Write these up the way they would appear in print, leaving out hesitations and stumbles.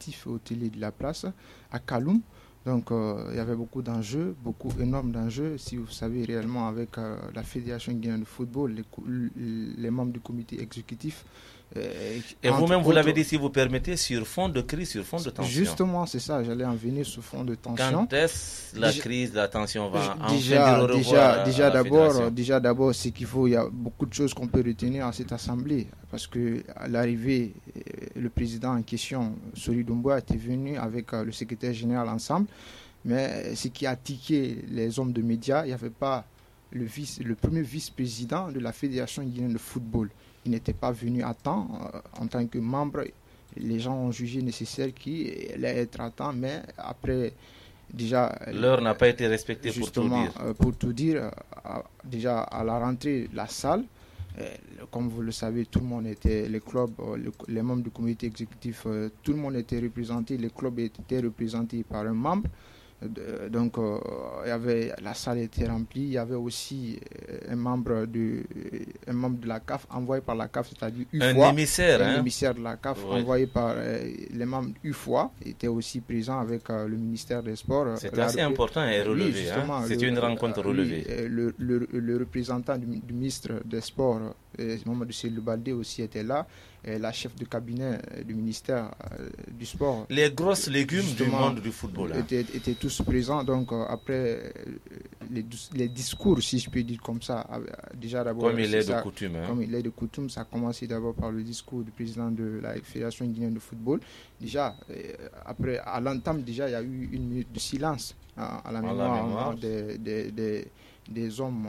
sportif hôtelier de la place, à Kaloum. Donc, il y avait beaucoup d'enjeux, énormes d'enjeux. Si vous savez réellement, avec la Fédération guinéenne de football, les membres du comité exécutif. Et vous-même, vous l'avez dit, si vous permettez, sur fond de crise, sur fond de tension. Justement, c'est ça, j'allais en venir sur fond de tension. Quand est-ce la crise, la tension va enfin dire au revoir déjà d'abord, c'est qu'il faut, il y a beaucoup de choses qu'on peut retenir à cette assemblée. Parce que à l'arrivée, le président en question, Sori Doumbouya, était venu avec le secrétaire général ensemble. Mais ce qui a tiqué les hommes de médias, il n'y avait pas le premier vice-président de la Fédération guinéenne de football. Il n'était pas venu à temps en tant que membre. Les gens ont jugé nécessaire qu'il allait être à temps, mais après, déjà... L'heure n'a pas été respectée pour tout dire. Pour tout dire, déjà à la rentrée, la salle, comme vous le savez, tout le monde était, les clubs, les membres du comité exécutif, tout le monde était représenté, les clubs étaient représentés par un membre. Donc, la salle était remplie. Il y avait aussi un membre de la CAF envoyé par la CAF, c'est-à-dire UFOA. Un émissaire de la CAF envoyé par les membres UFOA était aussi présent avec le ministère des Sports. C'est assez important et relevé. C'est une rencontre relevée. Le représentant du ministre des Sports, Mamadou Seydou Baldé, aussi était là. Et la chef de cabinet du ministère du Sport. Les grosses légumes du monde du football. Étaient tous présents. Donc, après les discours, si je peux dire comme ça, déjà d'abord. Comme il est de coutume. Comme il est de coutume, ça a commencé d'abord par le discours du président de la Fédération guinéenne de football. Déjà, après, à l'entame, déjà, il y a eu une minute de silence à la mémoire des hommes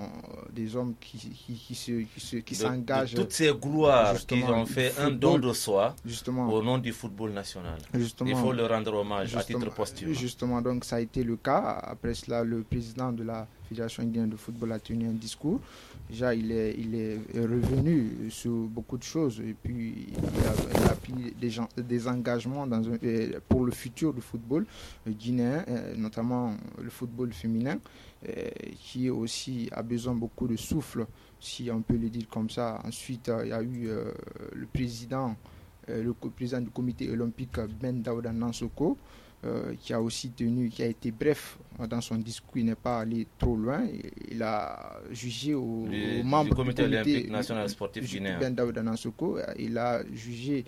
qui s'engagent. De toutes ces gloires qui ont fait un don de soi au nom du football national. Il faut leur rendre hommage à titre posthume. Justement, donc ça a été le cas. Après cela, le président de la Fédération guinéenne de football a tenu un discours. Déjà, il est revenu sur beaucoup de choses et puis il a pris des engagements pour le futur du football guinéen, notamment le football féminin, qui aussi a besoin beaucoup de souffle, si on peut le dire comme ça. Ensuite, il y a eu le président du comité olympique, Ben Daouda Nansoko, qui a été bref dans son discours, il n'est pas allé trop loin. Il a jugé aux membres du comité olympique national sportif guinéen. Ben Daouda Nansoko, il a jugé,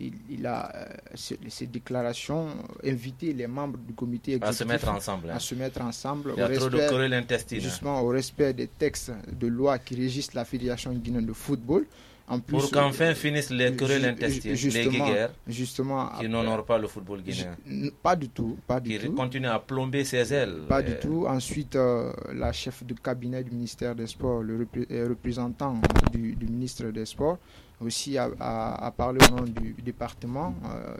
ces déclarations, invité les membres du comité exécutif à se mettre ensemble. Il y a trop de querelles intestines. Justement, au respect des textes de loi qui régissent la Fédération guinéenne de football. En plus, pour qu'enfin finissent les querelles intestines, les guéguerres, qui n'honorent pas le football guinéen. Pas du tout. Qui continue à plomber ses ailes. Pas du tout. Ensuite, la chef de cabinet du ministère des Sports, le représentant du ministre des Sports, aussi a parlé au nom du département.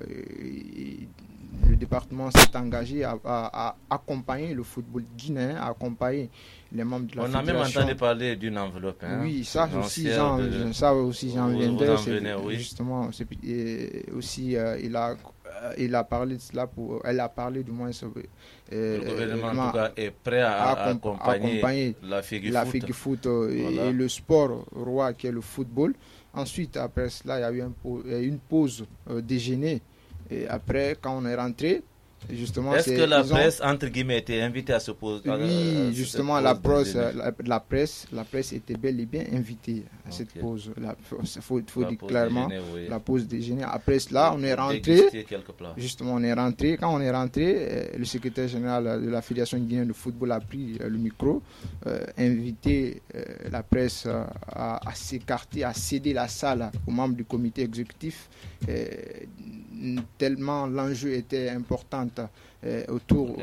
Le département s'est engagé à accompagner le football guinéen, à accompagner les membres de la Fédération. On a même entendu parler d'une enveloppe. Oui, ça aussi j'en viendrai. Oui. Justement, aussi elle a parlé de cela elle a parlé du moins. Le gouvernement en tout cas est prêt à accompagner la FEGIFOOT foot et le sport roi qui est le football. Ensuite, après cela, il y a eu une pause déjeuner. Et après, quand on est rentré, justement... Est-ce que la presse, entre guillemets, était invitée à se poser? Oui, justement, la presse était bel et bien invitée à cette pause. Il faut dire clairement, la pause déjeuner. Après cela, on est rentré. Justement, on est rentré. Quand on est rentré, le secrétaire général de la Fédération guinéenne de football a pris le micro, invité la presse à s'écarter, à céder la salle aux membres du comité exécutif. Tellement l'enjeu était important autour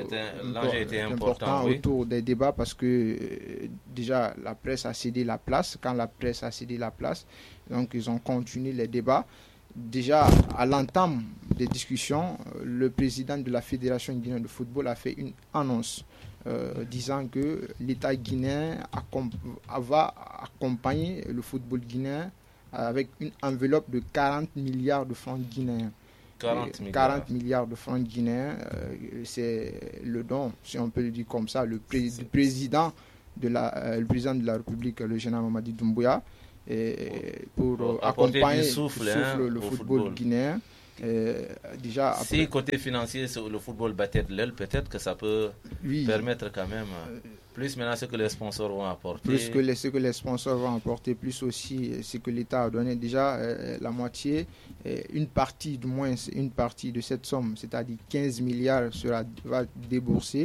des débats, parce que déjà la presse a cédé la place. Quand la presse a cédé la place, donc ils ont continué les débats. Déjà à l'entame des discussions, le président de la Fédération guinéenne de football a fait une annonce disant que l'État guinéen va accompagner le football guinéen avec une enveloppe de 40 milliards de francs guinéens. 40 milliards de francs guinéens, c'est le don, si on peut le dire comme ça, du président de la République, le général Mamadi Doumbouya, pour accompagner le football guinéen. Déjà, après, si côté financier, le football battait de l'aile, peut-être que ça peut permettre quand même... Plus maintenant ce que les sponsors vont apporter. Plus que ce que les sponsors vont apporter, plus aussi ce que l'État a donné. Déjà, la moitié, une partie de cette somme, c'est-à-dire 15 milliards va débourser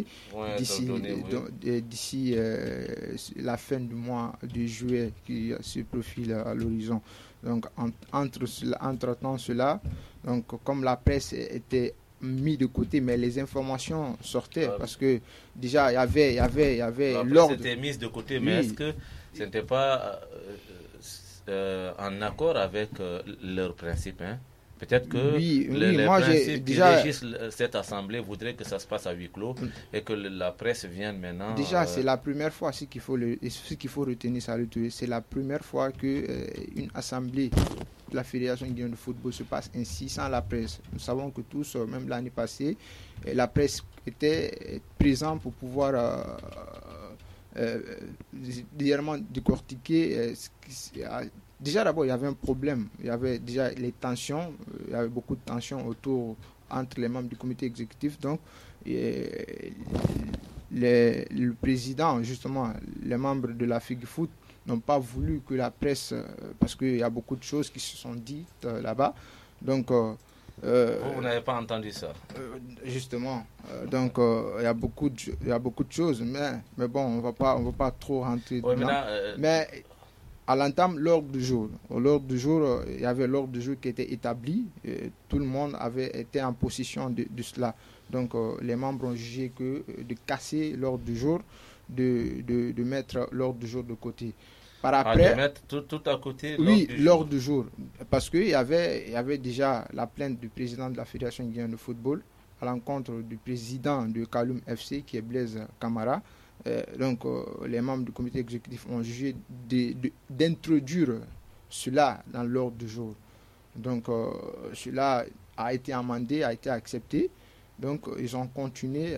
d'ici la fin du mois de juillet qui se profile à l'horizon. Donc, entre-temps, cela, donc, comme la presse était mis de côté, mais les informations sortaient parce que déjà il y avait l'ordre. C'était mis de côté, mais est-ce que ce n'était pas en accord avec leurs principes, hein? Peut-être que les principes qui régissent cette assemblée voudraient que ça se passe à huis clos et que la presse vienne maintenant. Déjà, c'est la première fois, ce qu'il faut retenir, c'est la première fois qu'une assemblée de la Fédération guinéenne de football se passe ainsi sans la presse. Nous savons que tous, même l'année passée, la presse était présente pour pouvoir décortiquer déjà d'abord il y avait un problème, il y avait déjà les tensions, il y avait beaucoup de tensions entre les membres du comité exécutif, donc le président, justement, les membres de la FIGFoot n'ont pas voulu que la presse, parce qu'il y a beaucoup de choses qui se sont dites là-bas, donc vous n'avez pas entendu ça justement, donc il y a beaucoup de choses, mais bon, on va pas trop rentrer dedans. Mais à l'entame, l'ordre du jour, il y avait l'ordre du jour qui était établi, tout le monde avait été en possession de cela. Donc les membres ont jugé que de casser l'ordre du jour, de mettre l'ordre du jour de côté. Par après, de mettre tout à côté. Oui, l'ordre du jour. Parce qu'il y avait déjà la plainte du président de la Fédération guinéenne de football à l'encontre du président de Kaloum FC, qui est Blaise Camara. Donc, les membres du comité exécutif ont jugé d'introduire cela dans l'ordre du jour. Donc, cela a été amendé, a été accepté. Donc, ils ont continué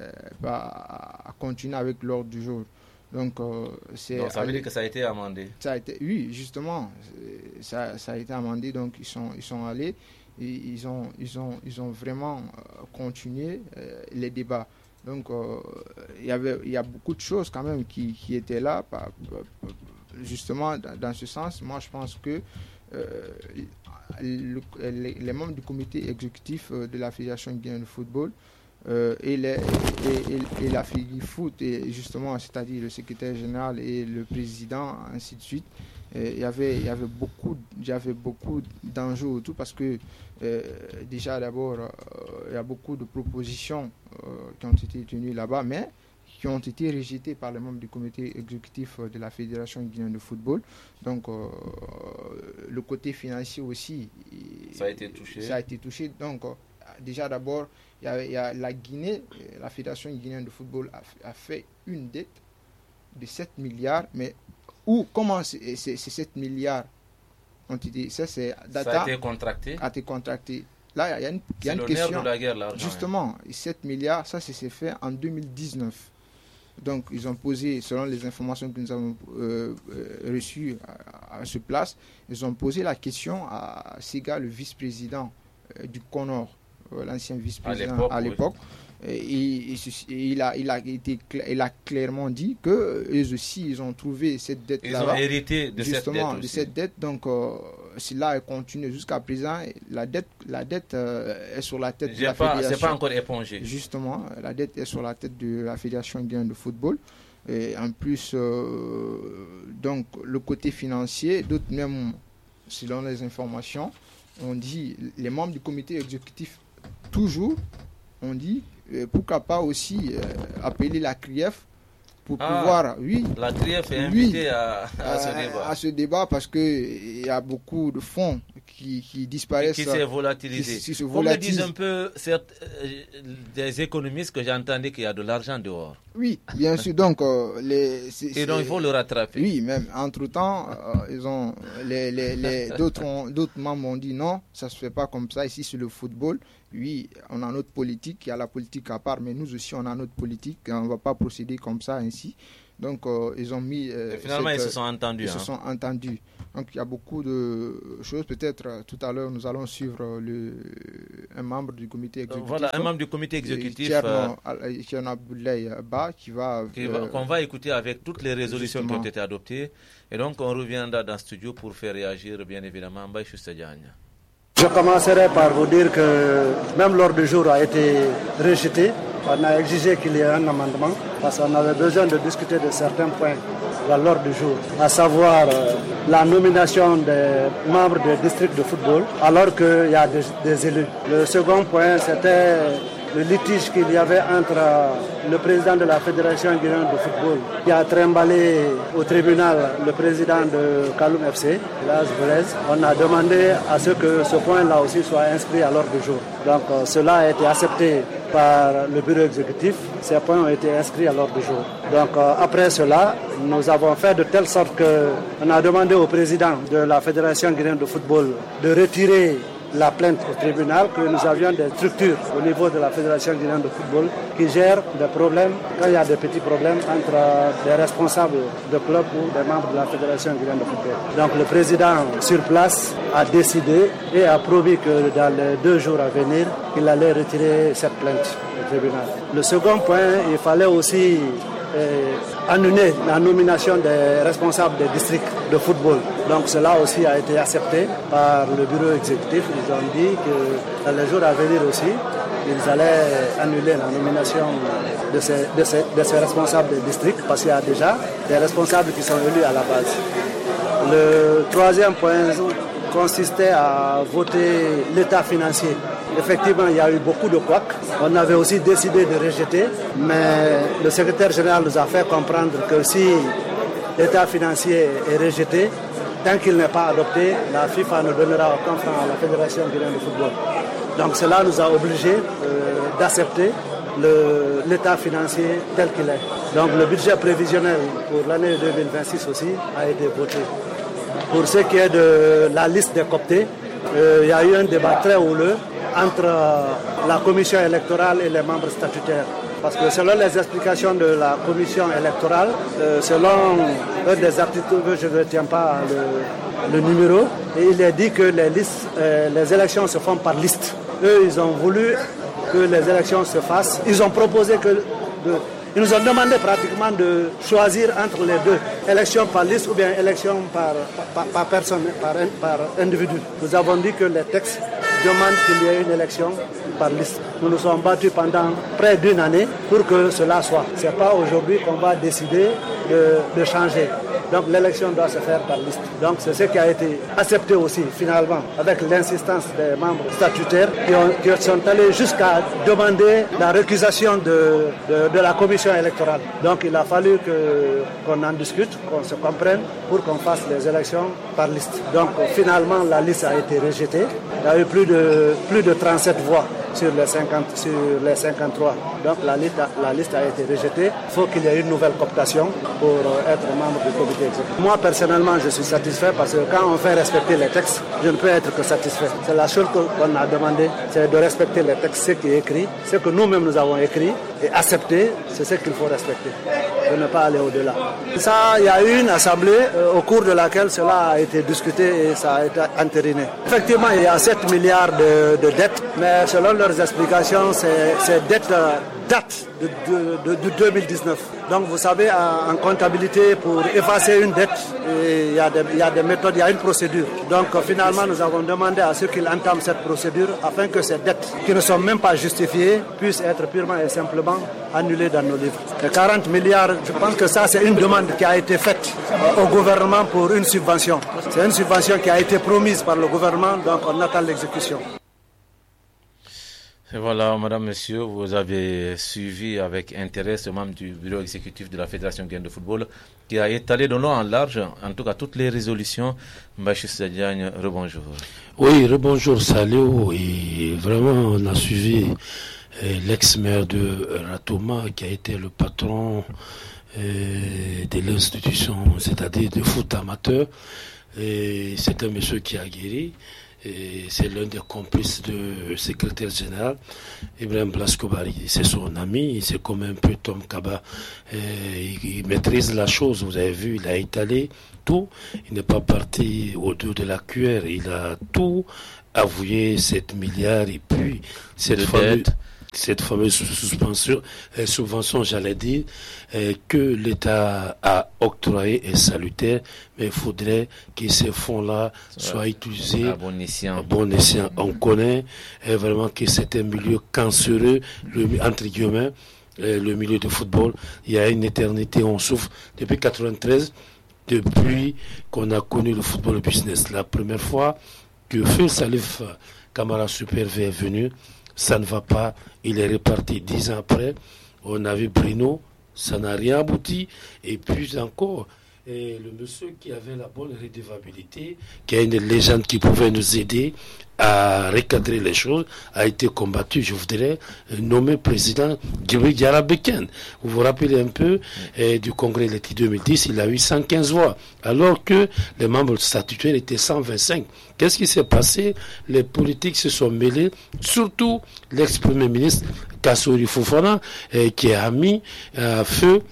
avec l'ordre du jour. Donc, ça veut dire que ça a été amendé. Oui, justement, ça a été amendé. Donc, ils sont allés, et ils ont vraiment continué les débats. Donc, il y a beaucoup de choses quand même qui étaient là. Justement, dans ce sens, moi, je pense que les membres du comité exécutif de la Fédération guinéenne de football et la FIGFoot, et justement, c'est-à-dire le secrétaire général et le président, ainsi de suite, il y avait beaucoup d'enjeux autour, parce que déjà d'abord il y a beaucoup de propositions qui ont été tenues là-bas, mais qui ont été rejetées par les membres du comité exécutif de la Fédération guinéenne de football. Donc le côté financier aussi, ça a été touché. Donc déjà d'abord, il y a la Guinée, la Fédération guinéenne de football a fait une dette de 7 milliards, mais comment ces 7 milliards ont été... Ça a été contracté. Là, il y a une question. De la guerre, justement, 7 milliards, ça s'est fait en 2019. Donc, ils ont posé, selon les informations que nous avons reçues à ce place, ils ont posé la question à Sega, le vice-président du CONOR, l'ancien vice-président à l'époque. Il a clairement dit que eux aussi ils ont trouvé cette dette là-bas. Ils ont hérité de cette dette. Donc cela continue jusqu'à présent. La dette est sur la tête de la fédération. C'est pas encore épongé. Justement, la dette est sur la tête de la Fédération guinéenne de football. Et en plus, donc le côté financier, d'autres même, selon les informations, on dit, les membres du comité exécutif toujours, on dit, pourquoi pas aussi appeler la CRIEF pour pouvoir, la CRIEF est invitée à ce débat. À ce débat, parce qu'il y a beaucoup de fonds qui disparaissent. Qui s'est volatilisé. Comme le disent un peu des économistes que j'entendais qu'il y a de l'argent dehors. Oui, bien sûr. Donc, et donc il faut le rattraper. Oui, même entre-temps, d'autres membres ont dit non, ça ne se fait pas comme ça. Ici, c'est le football. oui, on a notre politique, il y a la politique à part, mais nous aussi on a notre politique, on ne va pas procéder comme ça ainsi. Donc ils ont mis... finalement ils se sont entendus. Se sont entendus. Donc il y a beaucoup de choses, peut-être tout à l'heure nous allons suivre un membre du comité exécutif. Voilà, un membre du comité exécutif. Tcherno Abdoulaye Ba qu'on va écouter avec toutes les résolutions qui ont été adoptées. Et donc on reviendra dans le studio pour faire réagir bien évidemment Mbaye Choussa-Diagne. Je commencerai par vous dire que même l'ordre du jour a été rejeté. On a exigé qu'il y ait un amendement parce qu'on avait besoin de discuter de certains points dans l'ordre du jour, à savoir la nomination des membres des districts de football alors qu'il y a des élus. Le second point, c'était le litige qu'il y avait entre le président de la Fédération guinéenne de football qui a trimballé au tribunal le président de Kaloum FC, Las Velez. On a demandé à ce que ce point-là aussi soit inscrit à l'ordre du jour. Donc cela a été accepté par le bureau exécutif. Ces points ont été inscrits à l'ordre du jour. Donc après cela, nous avons fait de telle sorte qu'on a demandé au président de la Fédération guinéenne de football de retirer la plainte au tribunal, que nous avions des structures au niveau de la Fédération guinéenne de football qui gèrent des problèmes, quand il y a des petits problèmes entre des responsables de clubs ou des membres de la Fédération guinéenne de football. Donc le président sur place a décidé et a promis que dans les 2 jours à venir, il allait retirer cette plainte au tribunal. Le second point, il fallait aussi annuler la nomination des responsables des districts de football. Donc cela aussi a été accepté par le bureau exécutif. Ils ont dit que dans les jours à venir aussi, ils allaient annuler la nomination de ces responsables des districts parce qu'il y a déjà des responsables qui sont élus à la base. Le troisième point consistait à voter l'état financier. Effectivement, il y a eu beaucoup de couacs. On avait aussi décidé de rejeter, mais le secrétaire général nous a fait comprendre que si l'état financier est rejeté, tant qu'il n'est pas adopté, la FIFA ne donnera aucun franc à la Fédération guinéenne de football. Donc cela nous a obligés d'accepter l'état financier tel qu'il est. Donc le budget prévisionnel pour l'année 2026 aussi a été voté. Pour ce qui est de la liste des cooptés, il y a eu un débat très houleux entre la commission électorale et les membres statutaires. Parce que selon les explications de la commission électorale, selon un des articles, je ne retiens pas le numéro, et il est dit que les élections se font par liste. Eux, ils ont voulu que les élections se fassent. Ils ont proposé ils nous ont demandé pratiquement de choisir entre les deux, élection par liste ou bien élection par personne, par individu. Nous avons dit que les textes demandent qu'il y ait une élection par liste. Nous nous sommes battus pendant près d'1 année pour que cela soit. Ce n'est pas aujourd'hui qu'on va décider de changer. Donc l'élection doit se faire par liste. Donc c'est ce qui a été accepté aussi finalement avec l'insistance des membres statutaires qui sont allés jusqu'à demander la récusation de la commission électorale. Donc il a fallu qu'on en discute, qu'on se comprenne pour qu'on fasse les élections par liste. Donc finalement la liste a été rejetée. Il y a eu plus de 37 voix sur les 53. Donc la liste a été rejetée. Il faut qu'il y ait une nouvelle cooptation pour être membre du comité exécutif. Moi personnellement je suis satisfait parce que quand on fait respecter les textes, je ne peux être que satisfait. C'est la chose qu'on a demandé, c'est de respecter les textes, ce qui est écrit, ce que nous-mêmes nous avons écrit et accepté, c'est ce qu'il faut respecter. De ne pas aller au-delà. Ça, il y a eu une assemblée au cours de laquelle cela a été discuté et ça a été entériné. Effectivement, il y a 7 milliards de dettes, mais selon leurs explications, ces dettes datent de 2019. Donc vous savez, en comptabilité, pour effacer une dette, il y a des méthodes, il y a une procédure. Donc finalement, nous avons demandé à ceux qui entament cette procédure afin que ces dettes, qui ne sont même pas justifiées, puissent être purement et simplement annulées dans nos livres. Les 40 milliards, je pense que ça, c'est une demande qui a été faite au gouvernement pour une subvention. C'est une subvention qui a été promise par le gouvernement, donc on attend l'exécution. Et voilà, madame, monsieur, vous avez suivi avec intérêt ce membre du bureau exécutif de la Fédération guinéenne de football qui a étalé de long en large, en tout cas, toutes les résolutions. Mbaye Choussa-Diagne, rebonjour. Oui, rebonjour, Salio. Et vraiment, on a suivi l'ex-maire de Ratoma qui a été le patron de l'institution, c'est-à-dire de foot amateur. Et c'est un monsieur qui a guéri. Et c'est l'un des complices du secrétaire général, Ibrahim Blaskobari. C'est son ami, c'est comme un peu Tom Kaba. Il maîtrise la chose, vous avez vu, il a étalé tout. Il n'est pas parti au-dessus de la cuillère, il a tout avoué, 7 milliards, et puis cette fameuse subvention, j'allais dire, que l'État a octroyée est salutaire, mais il faudrait que ces fonds-là soient utilisés à bon escient. On connaît vraiment que c'est un milieu cancéreux, entre guillemets, le milieu de football. Il y a une éternité, on souffre depuis 93, depuis qu'on a connu le football business. La première fois que Feu Salif Camara Super V est venu, ça ne va pas, il est reparti 10 ans après. On a vu Bruno, ça n'a rien abouti. Et puis encore, le monsieur qui avait la bonne redevabilité, qui a une légende qui pouvait nous aider à recadrer les choses, a été combattu. Je voudrais nommer président Djibril Diarra Beken. Vous vous rappelez un peu du congrès l'été 2010, il a eu 115 voix, alors que les membres statutaires étaient 125. Qu'est-ce qui s'est passé? Les politiques se sont mêlés, surtout l'ex-premier ministre Kassouri Fofana, qui a mis feu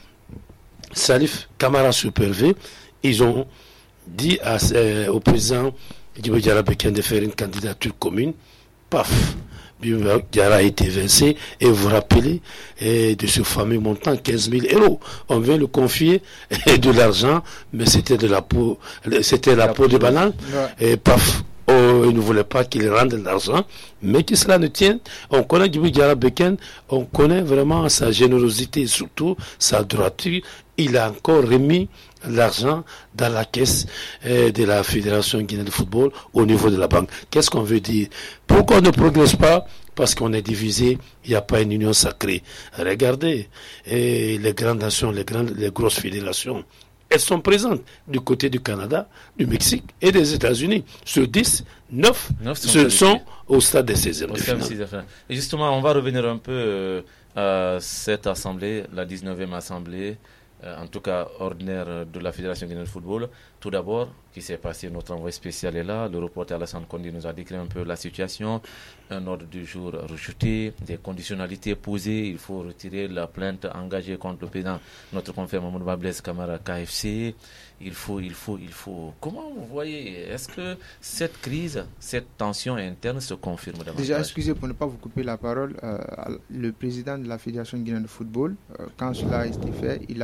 Salif Camara Super V. Ils ont dit au président Djibril Diarra Beken de faire une candidature commune. Paf, Diarra a été vincé. Et vous vous rappelez de ce fameux montant, 15 000 euros. On vient le confier de l'argent, mais c'était la peau de banane. Ouais. Et paf, il ne voulait pas qu'il rende l'argent, mais que cela ne tienne. On connaît Djibril Diarra Beken, on connaît vraiment sa générosité, surtout sa droiture. Il a encore remis l'argent dans la caisse de la Fédération guinéenne de football au niveau de la banque. Qu'est-ce qu'on veut dire? Pourquoi on ne progresse pas? Parce qu'on est divisé, il n'y a pas une union sacrée. Regardez, les grandes nations, les grosses fédérations, elles sont présentes du côté du Canada, du Mexique et des États-Unis. Sur 10, 9 sont au stade des 16e de finale. Et justement, on va revenir un peu à cette assemblée, la 19e assemblée, en tout cas ordinaire de la Fédération guinéenne de football. Tout d'abord, qui s'est passé, notre envoyé spécial est là, le reporter Alassane Kondi nous a décrit un peu la situation, un ordre du jour rejeté, des conditionnalités posées, il faut retirer la plainte engagée contre le président, notre confrère Mamoudou Blaise Camara KFC, il faut. Comment vous voyez, est-ce que cette crise, cette tension interne se confirme davantage? Déjà, excusez pour ne pas vous couper la parole, le président de la Fédération guinéenne de football, quand cela a été fait, il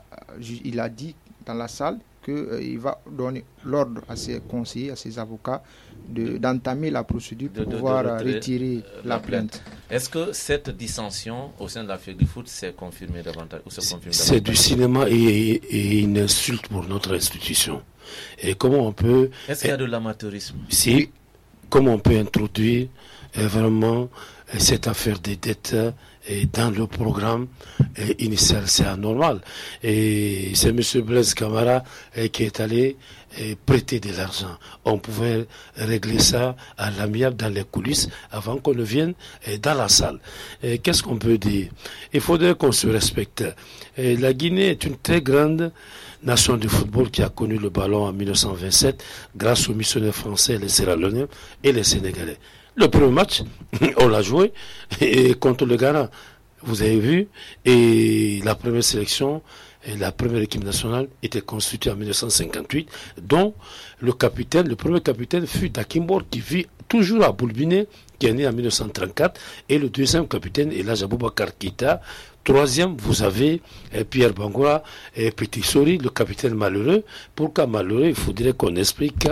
a dit dans la salle qu'il va donner l'ordre à ses conseillers, à ses avocats, d'entamer la procédure pour pouvoir retirer la plainte. Est-ce que cette dissension au sein de la Fédération du foot s'est confirmée davantage? C'est du cinéma et une insulte pour notre institution. Et comment on peut... Est-ce qu'il y a de l'amateurisme? Si, comment on peut introduire vraiment cette affaire des dettes dans le programme initial, c'est anormal. Et c'est M. Blaise Camara qui est allé prêter de l'argent. On pouvait régler ça à l'amiable dans les coulisses avant qu'on ne vienne dans la salle. Qu'est-ce qu'on peut dire? Il faudrait qu'on se respecte. La Guinée est une très grande nation de football qui a connu le ballon en 1927 grâce aux missionnaires français, les Sierra-Léonais et les Sénégalais. Le premier match, on l'a joué contre le Ghana, vous avez vu, et la première sélection, la première équipe nationale était constituée en 1958, dont le premier capitaine fut Takimbor, qui vit toujours à Boulbiné, qui est né en 1934, et le deuxième capitaine est Elhadji Aboubakar Keïta. Troisième, vous avez Pierre Bangoura et Petit Sori, le capitaine malheureux. Pourquoi malheureux? Il faudrait qu'on explique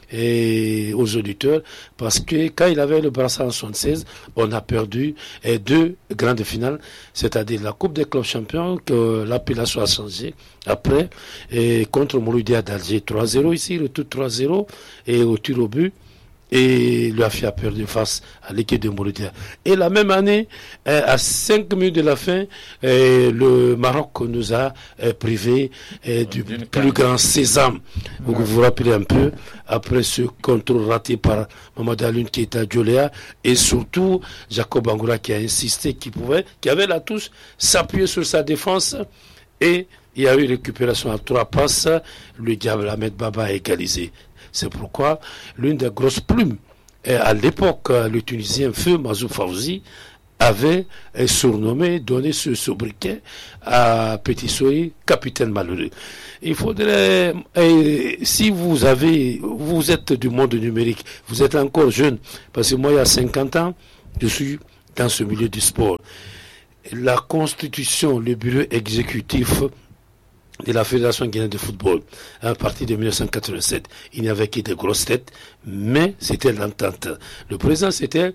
aux auditeurs, parce que quand il avait le brassard en 76, on a perdu 2 grandes finales, c'est-à-dire la Coupe des clubs champions, que l'appellation a changé après, contre Mouloudia d'Alger 3-0 ici, le tout 3-0, et au tir au but, et l'UAFI a perdu face à l'équipe de Mouloudia. Et la même année, à 5 minutes de la fin, le Maroc nous a privé du plus grand sésame. Vous vous rappelez un peu, après ce contrôle raté par Mamadou Alioune qui était à Djoléa, et surtout Jacob Bangoura qui a insisté, qui avait la touche, s'appuyer sur sa défense, et il y a eu récupération à 3 passes, le diable Ahmed Baba a égalisé. C'est pourquoi l'une des grosses plumes à l'époque, le Tunisien Feu Mazou Fawzi avait donné ce sobriquet à Petit Sory, capitaine malheureux. Il faudrait, si vous êtes du monde numérique, vous êtes encore jeune, parce que moi il y a 50 ans, je suis dans ce milieu du sport. La constitution, le bureau exécutif de la Fédération guinéenne de football, à partir de 1987, il n'y avait que des grosses têtes, mais c'était l'entente. Le président, c'était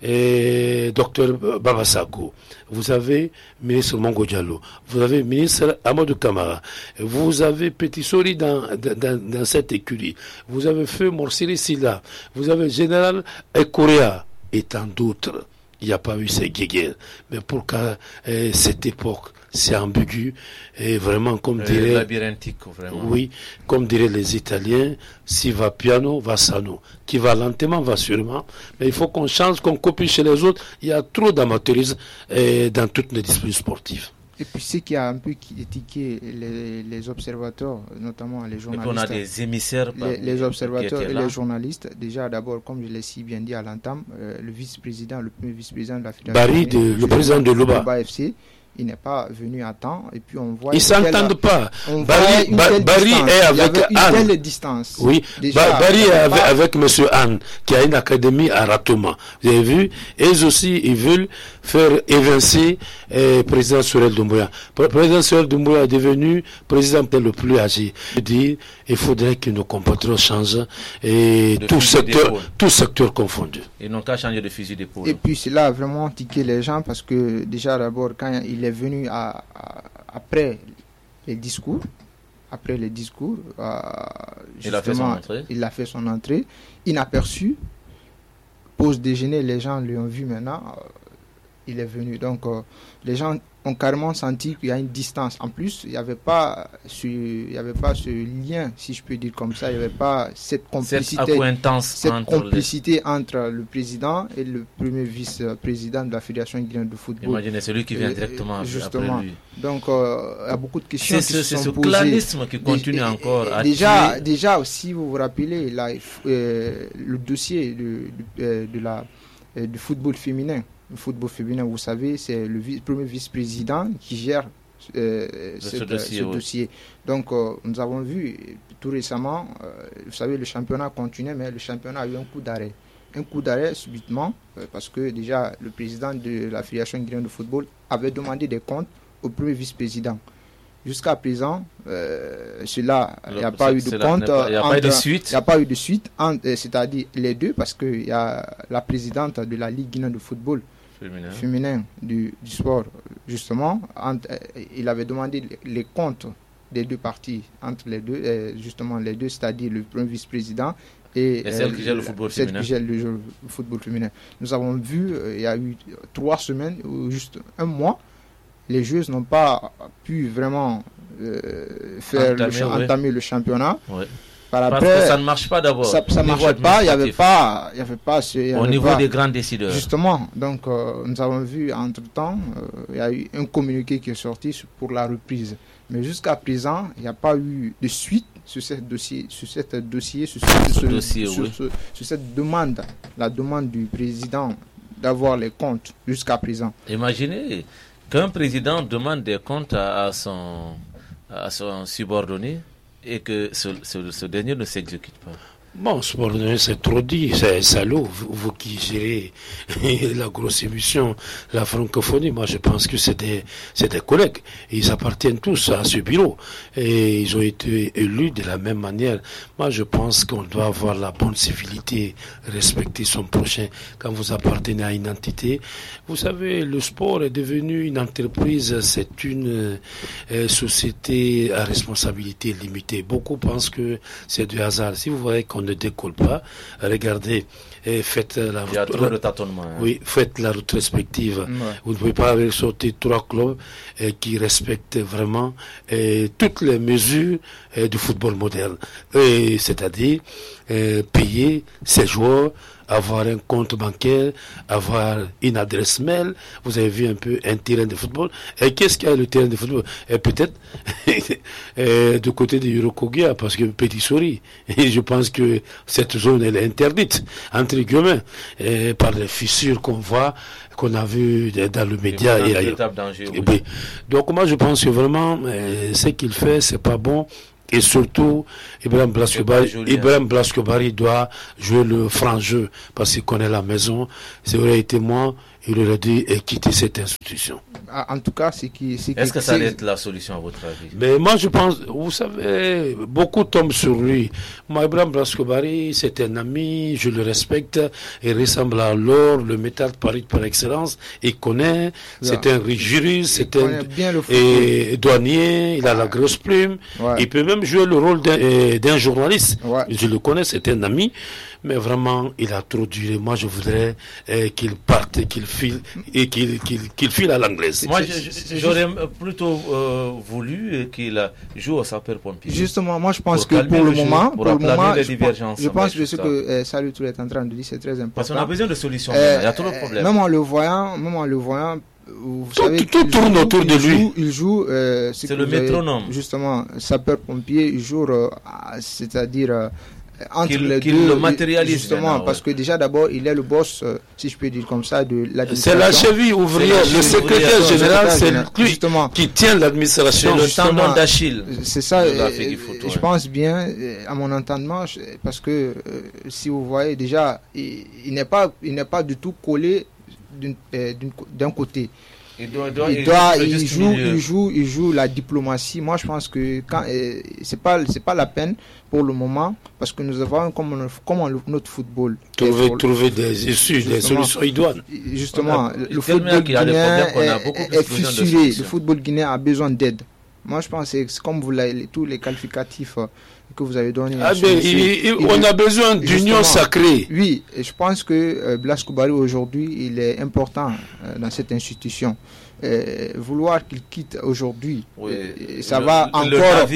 Dr Babasako. Vous avez ministre Mongo Diallo. Vous avez ministre Amadou Kamara. Vous avez Petit Sory dans cette écurie. Vous avez Feu Morsiri Silla. Vous avez Général Ekorea et tant d'autres. Il n'y a pas eu ces guéguerres. Mais pourquoi cette époque, c'est ambigu et vraiment, comme dirait, labyrinthique, vraiment. Oui, comme diraient les Italiens, si va piano, va sano. Qui va lentement, va sûrement. Mais il faut qu'on change, qu'on copie chez les autres. Il y a trop d'amateurisme dans toutes les disciplines sportives. Et puis ce qui a un peu étiqué les observateurs, notamment les journalistes. Et puis on a des émissaires. Les observateurs et les journalistes. Déjà, d'abord, comme je l'ai si bien dit à l'entame, le premier vice-président de la Fédération. Barry, le président de l'Oba FC, il n'est pas venu à temps. Et puis on voit. Ils ne s'entendent pas. Barry est avec Anne. Une telle distance. Oui, Barry est avec M. Anne, qui a une académie à Ratoma. Vous avez vu? Eux aussi, ils veulent faire évincer président Sorel Doumbouya. Président Sorel Doumbouya est devenu président peut-être le plus âgé. Je dis, il faudrait que nos compatriotes changent et tout secteur confondu. Ils n'ont qu'à changer de fusil d'épaule. Et puis cela a vraiment tiqué les gens parce que déjà d'abord quand il est venu après les discours, il a fait son entrée, inaperçu, pause déjeuner, les gens lui ont vu maintenant. Il est venu. Donc, les gens ont carrément senti qu'il y a une distance. En plus, il n'y avait pas ce lien, si je peux dire comme ça. Il n'y avait pas cette complicité entre le président et le premier vice-président de la Fédération guinéenne de football. Imaginez celui qui vient directement après lui. Donc, il y a beaucoup de questions qui se sont posées. C'est ce clanisme qui continue encore à déjà, si vous vous rappelez, le dossier du football féminin. Le football féminin, vous savez, c'est le premier vice-président qui gère ce dossier. Donc, nous avons vu tout récemment, vous savez, le championnat continuait, mais le championnat a eu un coup d'arrêt. Un coup d'arrêt subitement, parce que déjà, le président de la Fédération guinéenne de football avait demandé des comptes au premier vice-président. Jusqu'à présent, il n'y a pas eu de compte. Il n'y a pas eu de suite. Il n'y a pas eu de suite, c'est-à-dire les deux, parce qu'il y a la présidente de la Ligue guinéenne de football féminin du sport, justement. Il avait demandé les comptes des deux parties, entre les deux, c'est-à-dire le premier vice-président et celle qui gère le football féminin. Nous avons vu, il y a eu 3 semaines, ou juste un mois, les joueuses n'ont pas pu vraiment entamer le championnat. Oui. Parce que ça ne marche pas d'abord. Ça ne marchait pas, il n'y avait pas au niveau des grands décideurs. Justement, donc nous avons vu entre-temps, il y a eu un communiqué qui est sorti pour la reprise. Mais jusqu'à présent, il n'y a pas eu de suite sur cette demande, la demande du président d'avoir les comptes jusqu'à présent. Imaginez qu'un président demande des comptes à son subordonné et que ce dernier ne s'exécute pas. Bon, subordonné, c'est trop dit, c'est salaud. Vous qui gérez la grosse émission, la francophonie, moi je pense que c'est des collègues. Ils appartiennent tous à ce bureau et ils ont été élus de la même manière. Moi je pense qu'on doit avoir la bonne civilité, respecter son prochain. Quand vous appartenez à une entité, vous savez, le sport est devenu une entreprise, c'est une société à responsabilité limitée. Beaucoup pensent que c'est du hasard. Si vous voyez qu'on ne décolle pas, regardez et faites la route. Il y a trop de tâtonnements. Oui, faites la route respective. Ouais. Vous ne pouvez pas avoir sorti 3 clubs qui respectent vraiment toutes les mesures du football moderne. C'est-à-dire payer ses joueurs avoir un compte bancaire, avoir une adresse mail. Vous avez vu un peu un terrain de football. Et qu'est-ce qu'il y a le terrain de football? Et peut-être du côté de Yorokogia, parce que Petit Sori, et je pense que cette zone elle est interdite, entre guillemets, par les fissures qu'on a vu dans le média et ailleurs. Donc moi je pense que vraiment ce qu'il fait c'est pas bon. Et surtout, Ibrahim Blaskobari doit jouer le franc jeu parce qu'il connaît la maison. Ça aurait été moi, il aurait dû quitter cette institution. En tout cas, est-ce que ça allait être la solution à votre avis? Mais moi je pense, vous savez, beaucoup tombent sur lui. Moi, Ibrahim Blaskobari, c'est un ami, je le respecte, il ressemble à l'or, le métal de Paris par excellence, il connaît, c'est un juriste, c'est un douanier, il a la grosse plume, il peut même jouer le rôle d'un journaliste. Je le connais, c'est un ami. Mais vraiment, il a trop duré. Moi, je voudrais qu'il parte, qu'il file et qu'il file à l'anglaise. Moi, j'aurais plutôt voulu qu'il joue au sapeur-pompier. Justement, moi, je pense que pour le moment, je pense que ce que Salut Touré est en train de dire, c'est très important. Parce qu'on a besoin de solutions. Il y a trop de problèmes. Même en le voyant, vous savez, tout tourne autour de lui. Il joue, c'est le métronome. Justement, sapeur-pompier, il joue, c'est-à-dire entre les deux, le matérialise justement, parce que déjà d'abord il est le boss, si je peux dire comme ça, de l'administration. C'est la cheville ouvrière, le secrétaire général, c'est lui qui tient l'administration. C'est le tendon d'Achille. C'est ça, je pense bien, à mon entendement, parce que si vous voyez déjà, il n'est pas du tout collé d'un côté. Il joue la diplomatie. Moi, je pense que c'est pas la peine pour le moment, parce que nous avons comme notre football. Trouver des issues, des solutions idoines. Justement, le football guinéen est fissuré. Le football guinéen a besoin d'aide. Moi, je pense que c'est comme tous les qualificatifs que vous avez donnés. On a besoin d'union sacrée. Oui, et je pense que Blaskobari aujourd'hui, il est important dans cette institution. Vouloir qu'il quitte aujourd'hui, ça va encore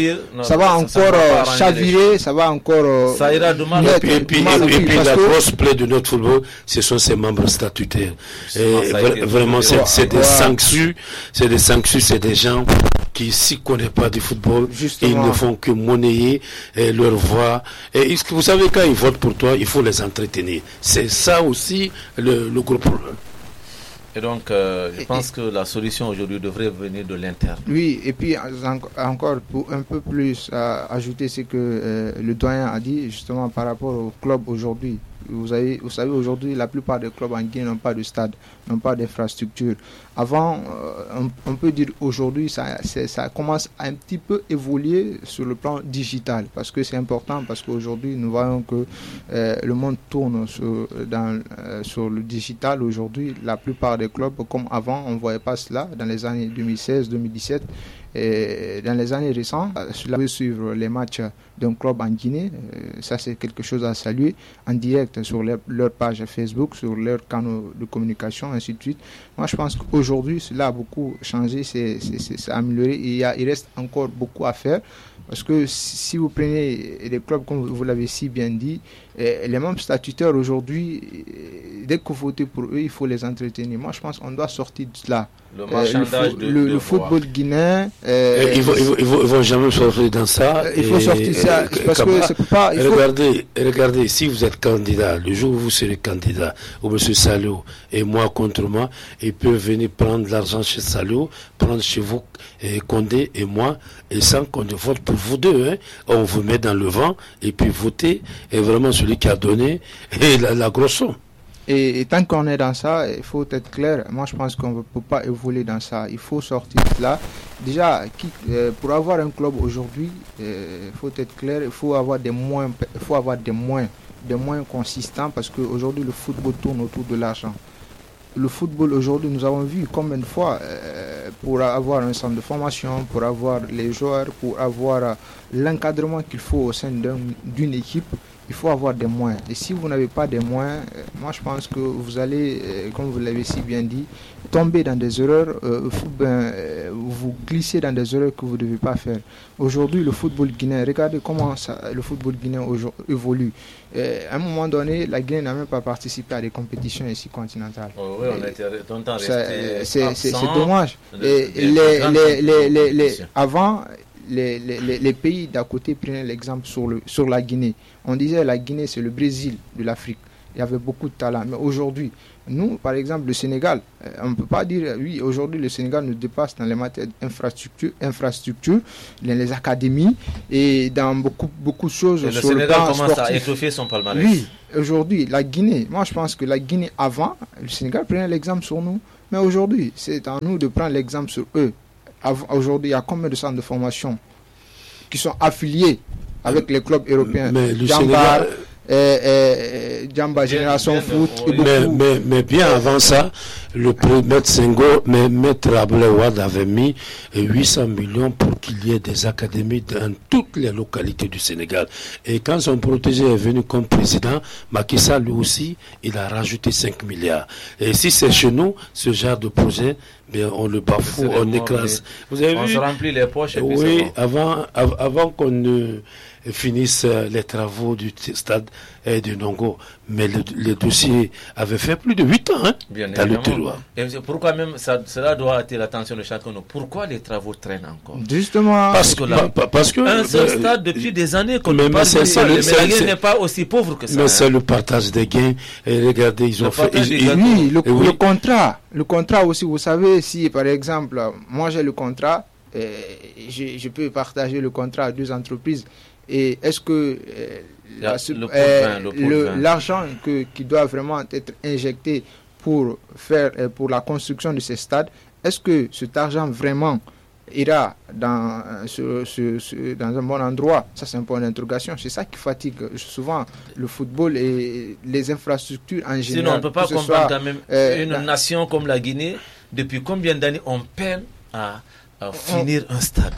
chavirer, ça va encore. Ça ira de mal. Et puis la grosse plaie de notre football, ce sont ses membres statutaires. Vraiment, c'est des sanctions, c'est des gens qui s'y connaissent pas du football. Justement. Ils ne font que monnayer leur voix. Et vous savez, quand ils votent pour toi, il faut les entretenir. C'est ça aussi le gros problème. Et donc, je pense que la solution aujourd'hui devrait venir de l'interne. Oui, et puis encore pour un peu plus ajouter ce que le doyen a dit justement par rapport au club aujourd'hui. Vous savez, aujourd'hui, la plupart des clubs en Guinée n'ont pas de stade, n'ont pas d'infrastructure. Avant, on peut dire aujourd'hui, ça commence à un petit peu évoluer sur le plan digital, parce que c'est important, parce qu'aujourd'hui, nous voyons que le monde tourne sur le digital. Aujourd'hui, la plupart des clubs, comme avant, on ne voyait pas cela dans les années 2016-2017. Et dans les années récentes, cela veut suivre les matchs d'un club en Guinée. Ça, c'est quelque chose à saluer en direct sur leur page Facebook, sur leurs canaux de communication, ainsi de suite. Moi, je pense qu'aujourd'hui, cela a beaucoup changé, c'est amélioré. Il reste encore beaucoup à faire. Parce que si vous prenez les clubs, comme vous l'avez si bien dit, les membres statutaires aujourd'hui, dès que vous votez pour eux, il faut les entretenir. Moi, je pense qu'on doit sortir de cela. Le football guinéen. Ils vont jamais sortir dans ça. Il faut sortir ça. Parce que c'est pas. Regardez, si vous êtes candidat, le jour où vous serez candidat, ou M. Salou et moi contre moi, ils peuvent venir prendre l'argent chez Salou, prendre chez vous Condé et moi, et sans qu'on ne vote pour vous deux. Hein. On vous met dans le vent et puis voter. Et vraiment celui qui a donné la grosse somme. Et tant qu'on est dans ça, il faut être clair. Moi, je pense qu'on ne peut pas évoluer dans ça. Il faut sortir de là. Déjà, pour avoir un club aujourd'hui, il faut être clair. Il faut avoir des moyens. Il faut avoir des moyens consistants, parce qu'aujourd'hui, le football tourne autour de l'argent. Le football aujourd'hui, nous avons vu combien de fois, pour avoir un centre de formation, pour avoir les joueurs, pour avoir l'encadrement qu'il faut au sein d'une équipe, il faut avoir des moyens. Et si vous n'avez pas des moyens, moi je pense que vous allez, comme vous l'avez si bien dit, tomber dans des erreurs, vous glissez dans des erreurs que vous ne devez pas faire. Aujourd'hui, le football guinéen, regardez comment le football guinéen évolue. À un moment donné, la Guinée n'a même pas participé à des compétitions ici continentales. Oh, oui, on a été longtemps resté c'est dommage. Avant, les pays d'à côté prenaient l'exemple sur la Guinée. On disait la Guinée, c'est le Brésil de l'Afrique. Il y avait beaucoup de talent. Mais aujourd'hui, nous, par exemple, le Sénégal, on ne peut pas dire, oui, aujourd'hui, le Sénégal nous dépasse dans les matières d'infrastructures, dans les académies et dans beaucoup de choses. Et le Sénégal commence à étoffer son palmarès. Oui, aujourd'hui, la Guinée, moi je pense que la Guinée avant, le Sénégal prenait l'exemple sur nous. Mais aujourd'hui, c'est à nous de prendre l'exemple sur eux. Aujourd'hui, il y a combien de centres de formation qui sont affiliés avec les clubs européens? Mais le Sénégal... Djamba Génération Foot. Mais bien avant ça, le Maître Abdoulaye Wade avait mis 800 millions pour qu'il y ait des académies dans toutes les localités du Sénégal. Et quand son protégé est venu comme président, Macky Sall lui aussi, il a rajouté 5 milliards. Et si c'est chez nous, ce genre de projet, bien, on le bafoue, on écrase. Vous avez vu? Se remplit les poches. Et oui, avant qu'on ne finisse les travaux du stade de Nongo. Mais le dossier avait fait plus de 8 ans dans le terroir. Et pourquoi même cela doit attirer l'attention de chacun? Pourquoi les travaux traînent encore? Justement, parce que un seul stade depuis des années qu'on ne parle pas. La Guinée n'est pas aussi pauvre que ça. Mais c'est le partage des gains. Et regardez, ils ont fait... Oui, le contrat. Le contrat aussi, vous savez, si par exemple, moi j'ai le contrat, je peux partager le contrat à 2 entreprises. Et est-ce que l'argent qui doit vraiment être injecté pour la construction de ces stades, est-ce que cet argent vraiment ira dans un bon endroit? Ça, c'est un point d'interrogation. C'est ça qui fatigue souvent le football et les infrastructures en général. Sinon, on ne peut pas comprendre quand même une nation comme la Guinée, depuis combien d'années on peine à finir un stade.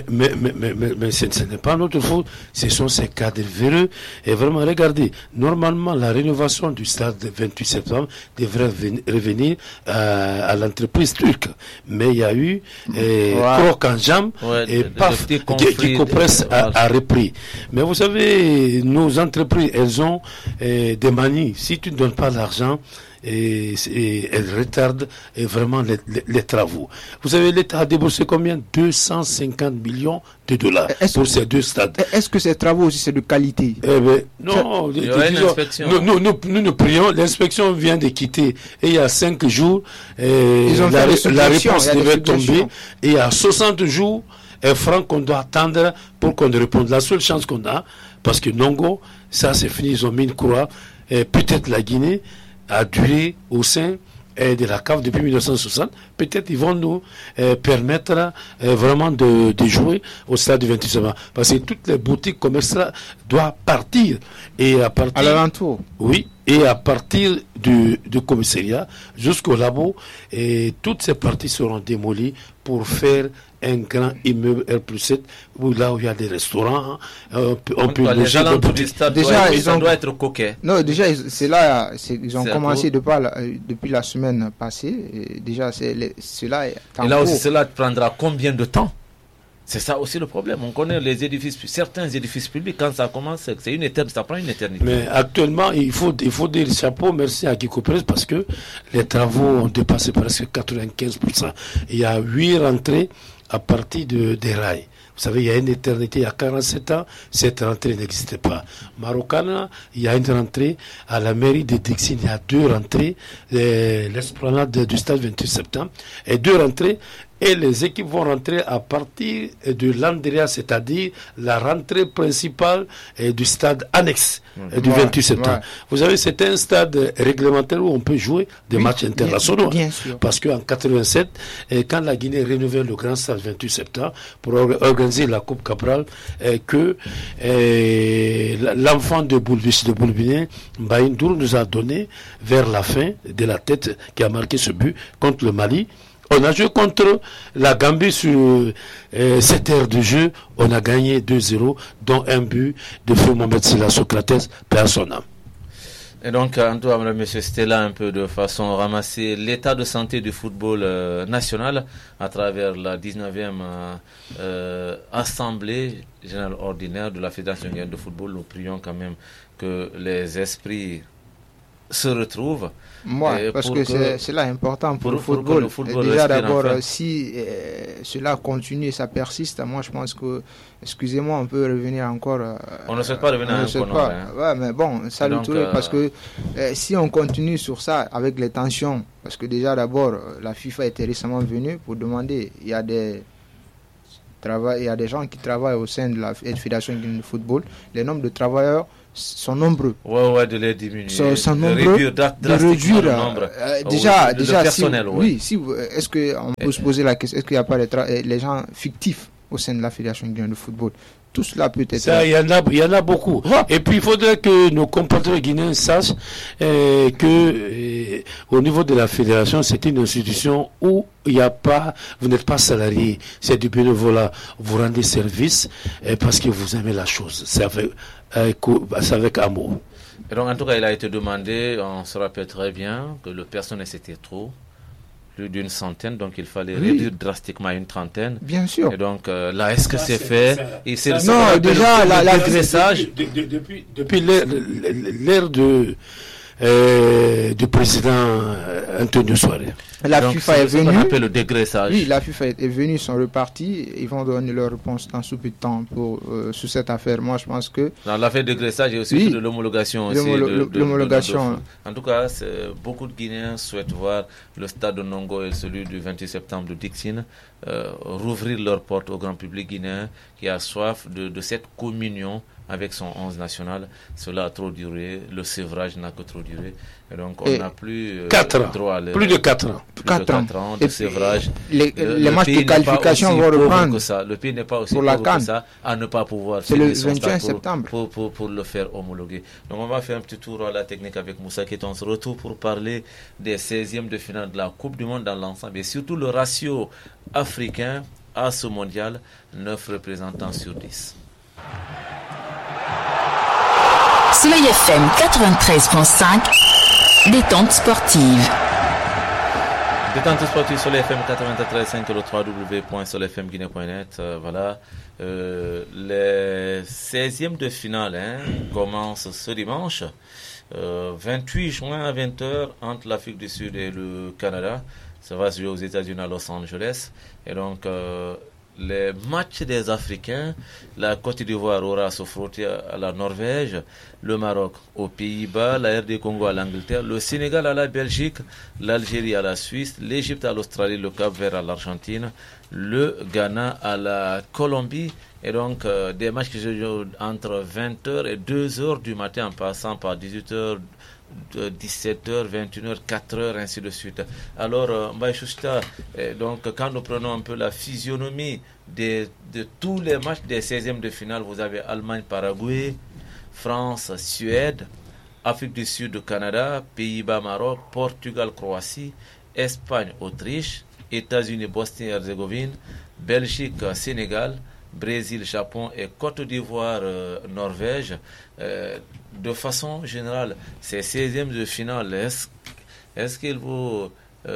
Mais ce n'est pas notre faute, ce sont ces cadres véreux. Et vraiment, regardez, normalement, la rénovation du stade du 28 septembre devrait revenir à l'entreprise turque. Mais il y a eu croc en jambe et paf, qui compresse a repris. Mais vous savez, nos entreprises, elles ont des manies. Si tu ne donnes pas l'argent, et elle retarde vraiment les travaux. Vous savez, l'État a déboursé combien? 250 millions de dollars pour ces 2 stades. Est-ce que ces travaux aussi c'est de qualité? Non, il y aura une inspection. Nous prions, l'inspection vient de quitter et il y a 5 jours, la réponse devait tomber et il y a 60 jours, francs qu'on doit attendre pour qu'on réponde. La seule chance qu'on a, parce que Nongo, ça c'est fini, ils ont mis une croix, peut-être la Guinée a duré au sein de la CAF depuis 1960, peut-être ils vont nous permettre vraiment de jouer au stade du 28 septembre. Parce que toutes les boutiques commerciales doivent partir. Et à partir... À l'alentour. Oui, et à partir du commissariat jusqu'au labo, et toutes ces parties seront démolies pour faire un grand immeuble R+7 là où il y a des restaurants, on peut loger des stades. Déjà, ça doit être coquet. Non, déjà, c'est là, ils ont commencé depuis la semaine passée. Et déjà, cela est en et là aussi, cela prendra combien de temps? C'est ça aussi le problème. On connaît les édifices, certains édifices publics, quand ça commence, c'est une éternité, ça prend une éternité. Mais actuellement, il faut dire chapeau, merci à Kiko Press, parce que les travaux ont dépassé presque 95%. Il y a 8 rentrées à partir des rails. Vous savez, il y a une éternité, il y a 47 ans, cette rentrée n'existait pas. Marokana, il y a une rentrée. À la mairie de Dixine, il y a 2 rentrées. L'esplanade du stade 28 septembre. Et 2 rentrées. Et les équipes vont rentrer à partir de l'Andrea, c'est-à-dire la rentrée principale du stade annexe du 28 septembre. Vous savez, c'est un stade réglementaire où on peut jouer des matchs internationaux. Bien sûr. Parce qu'en 87, quand la Guinée rénovait le grand stade 28 septembre pour organiser la Coupe Cabral, que l'enfant de Boulbiné, Mbaïndour, nous a donné vers la fin de la tête qui a marqué ce but contre le Mali. On a joué contre la Gambie sur 7 heures de jeu. On a gagné 2-0, dont un but de feu Mohamed Silla Socrates, personne. Et donc, Antoine, madame, monsieur, c'était là un peu de façon ramasser l'état de santé du football national à travers la 19e Assemblée générale ordinaire de la Fédération guinéenne de football. Nous prions quand même que les esprits se retrouvent. Parce que c'est là important pour le football. Déjà d'abord, si cela continue et ça persiste, moi je pense que, excusez-moi, on peut revenir encore. On ne souhaite pas revenir encore. Ouais, mais bon, ça le tourne parce que si on continue sur ça avec les tensions, parce que déjà d'abord, la FIFA était récemment venue pour demander, il y a des gens qui travaillent au sein de la Fédération guinéenne de football, les nombres de travailleurs sont nombreux. De les diminuer. Sont nombreux. De réduire le nombre. Déjà, personnel. Est-ce qu'on peut se poser la question, est-ce qu'il n'y a pas les gens fictifs au sein de la Fédération guinéenne de football? Tout cela peut être... Ça, il y en a beaucoup. Et puis, il faudrait que nos compatriotes guinéens sachent que au niveau de la fédération, c'est une institution où il n'y a pas, vous n'êtes pas salarié, c'est du bénévolat. Vous rendez service parce que vous aimez la chose. C'est avec amour. Et donc, en tout cas, il a été demandé, on se rappelle très bien, que le personnel c'était trop. Plus d'une centaine, donc il fallait réduire drastiquement à une trentaine. Bien sûr. Et donc là, est-ce que c'est fait? Non, déjà, l'adressage. Depuis l'ère du président Antonio Suarez. La FIFA est venue. On appelle le dégraissage. Oui, la FIFA est venue, ils sont repartis. Ils vont donner leur réponse dans sous peu de temps sur cette affaire. Moi, je pense que. Dans l'affaire de dégraissage et aussi de l'homologation. L'homologation. En tout cas, beaucoup de Guinéens souhaitent voir le stade de Nongo et celui du 28 septembre de Dixine rouvrir leurs portes au grand public guinéen qui a soif de cette communion avec son 11 national. Cela a trop duré, le sevrage n'a que trop duré. Et donc on n'a plus droit à plus de 4 ans. Plus de 4 ans de sevrage. Les matchs de qualification vont reprendre. Le pays n'est pas aussi pauvre que ça à ne pas pouvoir faire le 21 septembre pour le faire homologuer. Donc on va faire un petit tour à la technique avec Moussa qui est en retour pour parler des 16e de finale de la Coupe du Monde dans l'ensemble et surtout le ratio africain à ce mondial, 9 représentants sur 10. Soleil FM 93.5, détente sportive. Détente sportive Soleil FM 93.5, le www.soleilfmguinée.net. Voilà. Les 16e de finale commencent ce dimanche, 28 juin à 20h entre l'Afrique du Sud et le Canada. Ça va se jouer aux États-Unis à Los Angeles. Et donc, les matchs des Africains, la Côte d'Ivoire aura à se frotter à la Norvège, le Maroc aux Pays-Bas, la RD Congo à l'Angleterre, le Sénégal à la Belgique, l'Algérie à la Suisse, l'Égypte à l'Australie, le Cap-Vert à l'Argentine, le Ghana à la Colombie. Et donc, des matchs qui se jouent entre 20h et 2h du matin en passant par 18h, 17h, 21h, 4h, ainsi de suite. Alors, Mbaïchousta, donc quand nous prenons un peu la physionomie de tous les matchs des 16e de finale, vous avez Allemagne, Paraguay, France, Suède, Afrique du Sud, Canada, Pays-Bas, Maroc, Portugal, Croatie, Espagne, Autriche, États-Unis, Bosnie-Herzégovine, Belgique, Sénégal, Brésil, Japon et Côte d'Ivoire, Norvège. De façon générale, ces 16e de finale, est-ce qu'il vous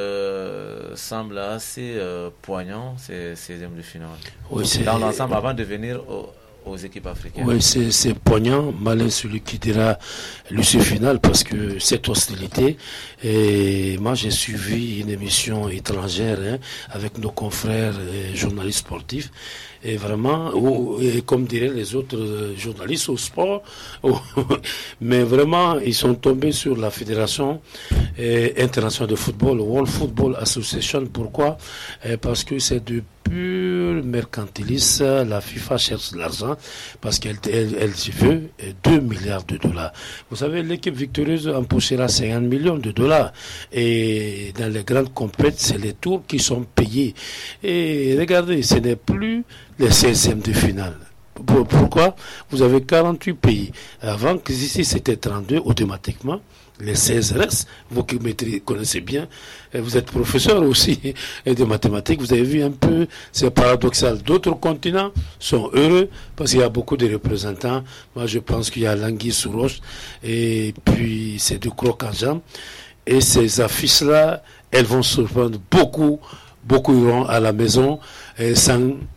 semble assez poignant, ces 16e de finale, dans l'ensemble, avant de venir aux équipes africaines? Oui, c'est poignant, malin celui qui dira l'issue finale, parce que cette hostilité, et moi j'ai suivi une émission étrangère avec nos confrères journalistes sportifs, et vraiment, et comme diraient les autres journalistes au sport, mais vraiment, ils sont tombés sur la Fédération internationale de football, World Football Association. Pourquoi? Parce que c'est de pur mercantilisme. La FIFA cherche l'argent parce qu'elle veut 2 milliards de dollars. Vous savez, l'équipe victorieuse empochera 50 millions de dollars. Et dans les grandes compétitions, c'est les tours qui sont payés. Et regardez, ce n'est plus les 16e de finale. Pourquoi? Vous avez 48 pays. Avant qu'ici c'était 32, automatiquement, les 16 restent. Vous qui connaissez bien, vous êtes professeur aussi de mathématiques, vous avez vu un peu, c'est paradoxal. D'autres continents sont heureux parce qu'il y a beaucoup de représentants. Moi, je pense qu'il y a l'anguille sous roche et puis c'est du croc en jambe. Et ces affiches-là, elles vont surprendre beaucoup iront à la maison sans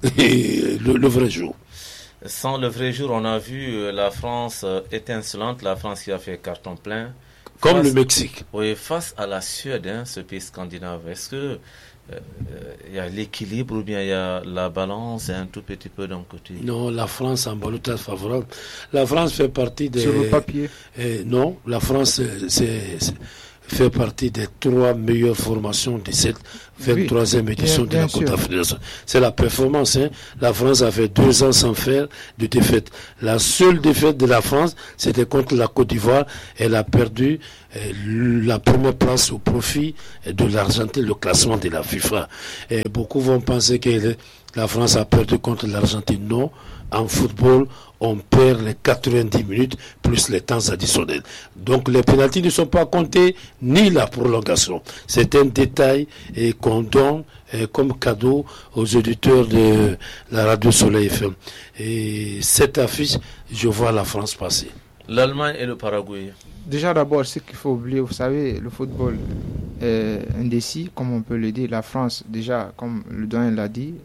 le vrai jour. Sans le vrai jour, on a vu la France étincelante, la France qui a fait carton plein. Comme le Mexique. Oui, face à la Suède, ce pays scandinave. Est-ce que il y a l'équilibre ou bien il y a la balance un tout petit peu d'un côté? Non, la France en ballottage favorable. La France fait partie des... Sur le papier. Non, la France fait partie des 3 meilleures formations de cette 23e édition de la Coupe d'Afrique. C'est la performance. La France a fait 2 ans sans faire de défaite. La seule défaite de la France, c'était contre la Côte d'Ivoire. Elle a perdu la première place au profit de l'Argentine, le classement de la FIFA. Et beaucoup vont penser que la France a perdu contre l'Argentine. Non, en football, on perd les 90 minutes plus les temps additionnels. Donc les pénaltys ne sont pas comptés ni la prolongation. C'est un détail qu'on donne comme cadeau aux auditeurs de la radio Soleil FM. Et cette affiche, je vois la France passer. L'Allemagne et le Paraguay. Déjà d'abord, ce qu'il faut oublier, vous savez, le football est indécis, comme on peut le dire. La France, déjà, comme le doyen l'a dit,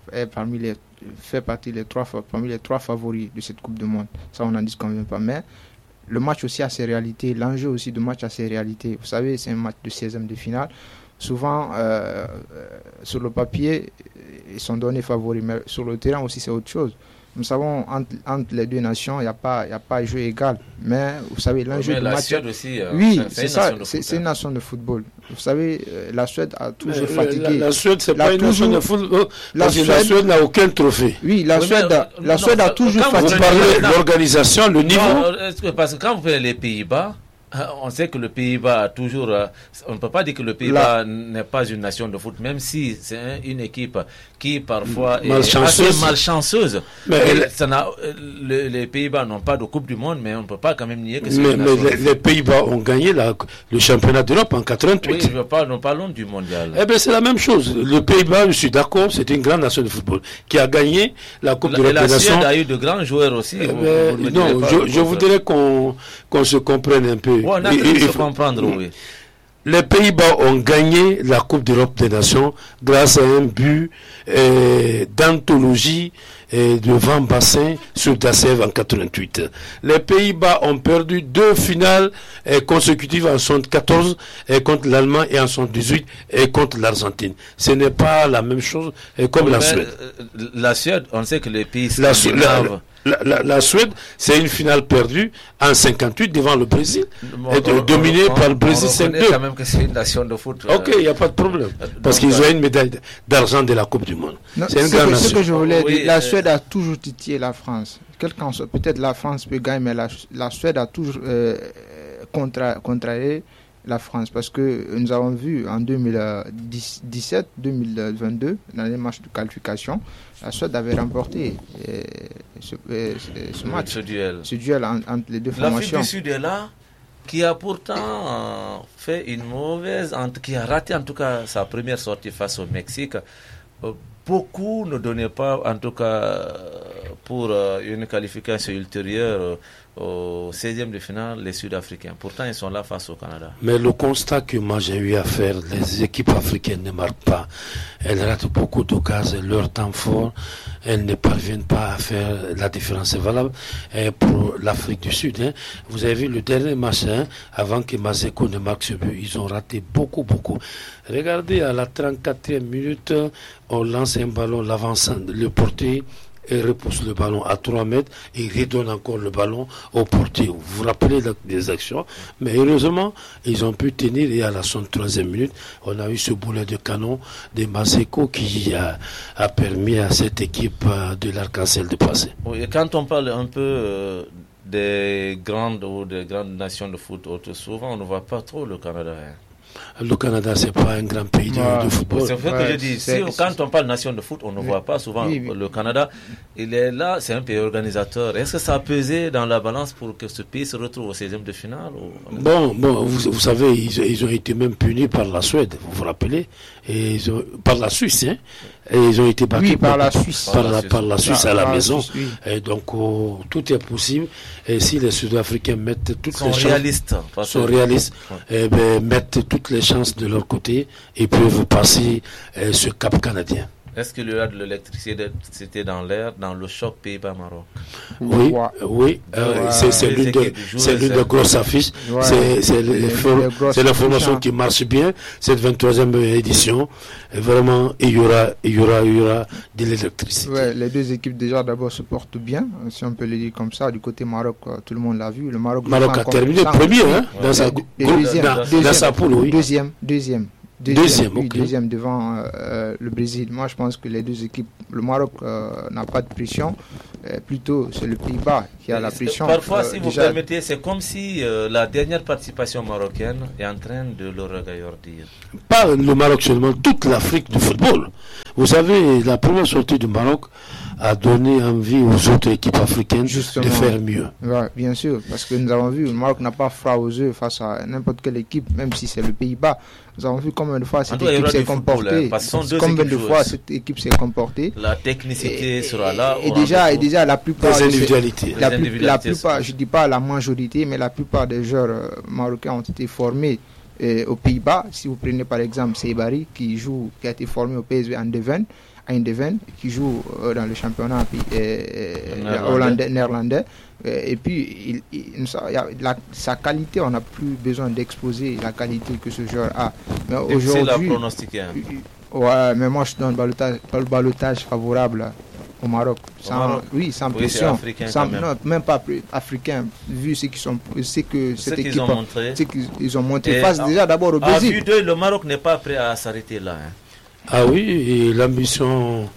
fait partie parmi les 3 favoris de cette Coupe du Monde. Ça, on n'en disconvient pas. Mais le match aussi a ses réalités. L'enjeu aussi du match a ses réalités. Vous savez, c'est un match de 16e de finale. Souvent, sur le papier, ils sont donnés favoris. Mais sur le terrain aussi, c'est autre chose. Nous savons, entre les 2 nations, il n'y a pas jeu égal. Mais vous savez, l'enjeu du match... Suède aussi, oui, c'est ça, c'est une nation de football. Vous savez, la Suède a toujours fatigué. La Suède, c'est pas une nation de football. La Suède n'a aucun trophée. Oui, la Suède a toujours fatigué. Vous parlez de l'organisation, le niveau. Non, parce que quand vous prenez les Pays-Bas, on sait que le Pays-Bas a toujours... on ne peut pas dire que le Pays-Bas n'est pas une nation de foot, même si c'est une équipe qui parfois est assez malchanceuse. Mais les Pays-Bas n'ont pas de Coupe du Monde, mais on ne peut pas quand même nier que c'est une nation. Mais les Pays-Bas ont gagné le championnat d'Europe en 88. Oui, nous parlons du mondial. Eh bien, c'est la même chose. Le Pays-Bas, je suis d'accord, c'est une grande nation de football qui a gagné la Coupe d'Europe des Nations. La Suède a eu de grands joueurs aussi. Non, je voudrais qu'on se comprenne un peu. Il faut comprendre, oui. Les Pays-Bas ont gagné la Coupe d'Europe des Nations grâce à un but d'anthologie de Van Basten sur Dassev en 88. Les Pays-Bas ont perdu 2 finales consécutives en 74 contre l'Allemagne et en 78 et contre l'Argentine. Ce n'est pas la même chose comme la Suède. La Suède, on sait que les pays scandinaves... La Suède, c'est une finale perdue en 58 devant le Brésil, dominée par le Brésil 5-2. On quand même que c'est une nation de foot. Ok, il n'y a pas de problème. Parce qu'ils ont une médaille d'argent de la Coupe du Monde. C'est une grande nation. Ce que je voulais dire, la Suède a toujours titillé la France. Peut-être la France peut gagner, mais la Suède a toujours contrarié la France, parce que nous avons vu en 2017-2022, dans les matchs de qualification, la Suède avait remporté ce match, ce duel entre les 2 formations. L'Afrique du Sud est là, qui a pourtant fait une mauvaise, qui a raté en tout cas sa première sortie face au Mexique. Beaucoup ne donnaient pas, en tout cas pour une qualification ultérieure au 16e de finale, les Sud-Africains. Pourtant, ils sont là face au Canada. Mais le constat que moi j'ai eu à faire, les équipes africaines ne marquent pas. Elles ratent beaucoup d'occasions, leur temps fort, elles ne parviennent pas à faire la différence. C'est valable pour l'Afrique du Sud. Vous avez vu le dernier match, avant que Maseko ne marque ce but, ils ont raté beaucoup. Regardez, à la 34e minute, on lance un ballon, l'avançant, le portier, et repousse le ballon à 3 mètres et redonne encore le ballon au portier. Vous vous rappelez des actions, mais heureusement, ils ont pu tenir, et à la 63e minute, on a eu ce boulet de canon de Maseko qui a permis à cette équipe de l'Arc-en-Ciel de passer. Oui, et quand on parle un peu des grandes nations de foot, souvent on ne voit pas trop le Canada. Le Canada, c'est pas un grand pays de football. C'est vrai que je dis, quand on parle nation de foot, on ne voit pas souvent le Canada. Il est là, c'est un pays organisateur. Est-ce que ça a pesé dans la balance pour que ce pays se retrouve au 16e de finale Bon, vous savez, ils ont été même punis par la Suède, vous vous rappelez, par la Suisse, hein, et ils ont été battus par la Suisse, par la Suisse à la maison. Et donc, tout est possible. Et si les Sud-Africains mettent toutes les chances, mettent toutes les chances de leur côté, ils peuvent passer ce cap canadien. Est-ce qu'il y aura de l'électricité dans l'air, dans le choc Pays-Bas-Maroc? Oui. C'est l'une des grosses affiches. C'est l'information qui marche bien, cette 23e édition. Et vraiment, il y aura de l'électricité. Ouais, les deux équipes déjà d'abord se portent bien, si on peut le dire comme ça. Du côté Maroc, tout le monde l'a vu. Le Maroc a terminé premier dans sa poule, oui. Deuxième devant le Brésil. Moi, je pense que les deux équipes, le Maroc n'a pas de pression. Plutôt, c'est le Pays-Bas qui a la pression. Parfois, si vous permettez, c'est comme si la dernière participation marocaine est en train de le regaillardir. Pas le Maroc seulement, toute l'Afrique du football. Vous savez, la première sortie du Maroc a donné envie aux autres équipes africaines de faire mieux. Ouais, bien sûr, parce que nous avons vu, le Maroc n'a pas froid aux yeux face à n'importe quelle équipe, même si c'est le Pays-Bas. Nous avons vu combien de fois cette équipe s'est comportée. Combien de fois cette équipe s'est comportée. La technicité sera là. Et déjà, la plupart des individualités. La plupart, je ne dis pas la majorité, mais la plupart des joueurs marocains ont été formés aux Pays-Bas. Si vous prenez par exemple Seybari, qui a été formé au PSV Eindhoven, qui joue dans le championnat néerlandais. Et puis, sa qualité, on n'a plus besoin d'exposer la qualité que ce joueur a. Mais aujourd'hui, c'est la pronostiquée. Ouais, mais moi je donne le ballottage favorable au Maroc. Sans pression. Même pas africain, vu ce qu'ils ont montré face déjà d'abord au Brésil. À vue d'œil, le Maroc n'est pas prêt à s'arrêter là. Ah oui, et l'ambition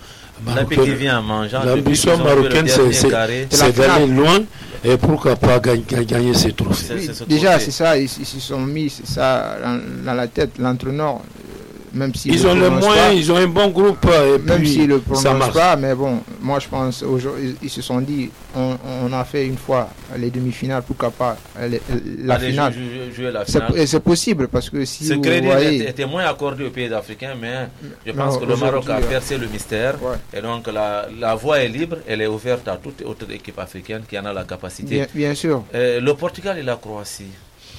marocaine, c'est d'aller loin et pourquoi pas gagner ces trophées. Déjà, c'est ça, ils se sont mis ça dans la tête, l'entraîneur. Même si ils ont les moyens, ils ont un bon groupe, et même puis s'ils le prononcent pas, mais bon, moi je pense aujourd'hui ils se sont dit on a fait une fois les demi-finales, pourquoi pas la finale. Jouer la finale. C'est possible parce que si ce crédit était moins accordé aux pays africains, mais je pense que le Maroc a percé le mystère et donc la voie est libre, elle est ouverte à toute autre équipe africaine qui en a la capacité. Bien sûr. Le Portugal et la Croatie.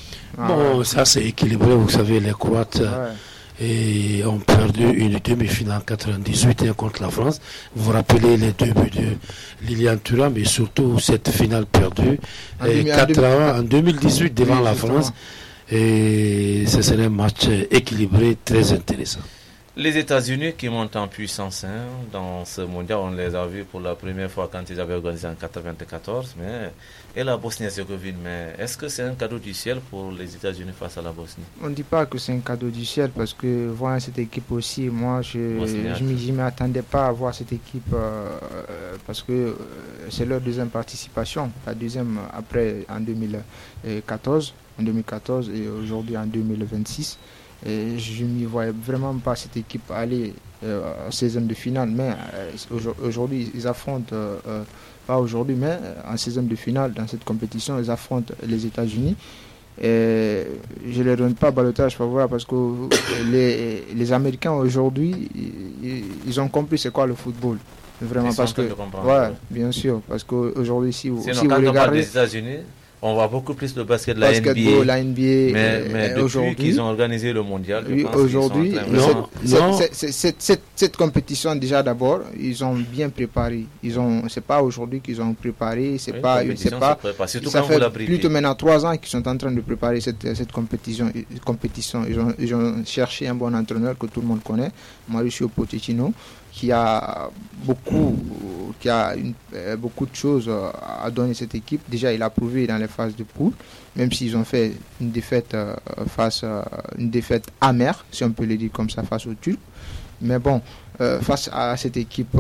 Ça c'est équilibré, vous savez, les Croates. Et ont perdu une demi-finale en 98 contre la France. Vous vous rappelez les deux buts de Lilian Thuram, mais surtout cette finale perdue en 2018 devant la France. Et ce serait un match équilibré, très intéressant. Les États-Unis qui montent en puissance dans ce mondial, on les a vus pour la première fois quand ils avaient organisé en 1994, et la Bosnie-Herzégovine. Mais est-ce que c'est un cadeau du ciel pour les États-Unis face à la Bosnie? On ne dit pas que c'est un cadeau du ciel parce que voir cette équipe aussi, moi je ne m'attendais pas à voir cette équipe parce que c'est leur deuxième participation, la deuxième après en 2014 et aujourd'hui en 2026. Et je ne m'y voyais vraiment pas cette équipe aller en 16e de finale, mais aujourd'hui ils affrontent, pas aujourd'hui, mais en 16e de finale dans cette compétition, ils affrontent les États-Unis. Et je ne leur donne pas ballottage favorable parce que les Américains aujourd'hui, ils ont compris c'est quoi le football. Vraiment, parce que, bien sûr, parce qu'aujourd'hui, si vous regardez les États-Unis, on voit beaucoup plus de basket de la NBA. Mais depuis qu'ils ont organisé le mondial, je pense aujourd'hui, cette compétition déjà d'abord, ils ont bien préparé. C'est pas aujourd'hui qu'ils ont préparé, ça fait plutôt maintenant 3 ans qu'ils sont en train de préparer cette compétition. Ils ont cherché un bon entraîneur que tout le monde connaît, Mauricio Pochettino, qui a beaucoup de choses à donner à cette équipe. Déjà, il a prouvé dans les phases de poule, même s'ils ont fait une défaite une défaite amère, si on peut le dire comme ça, face aux Turcs. Mais bon, face à cette équipe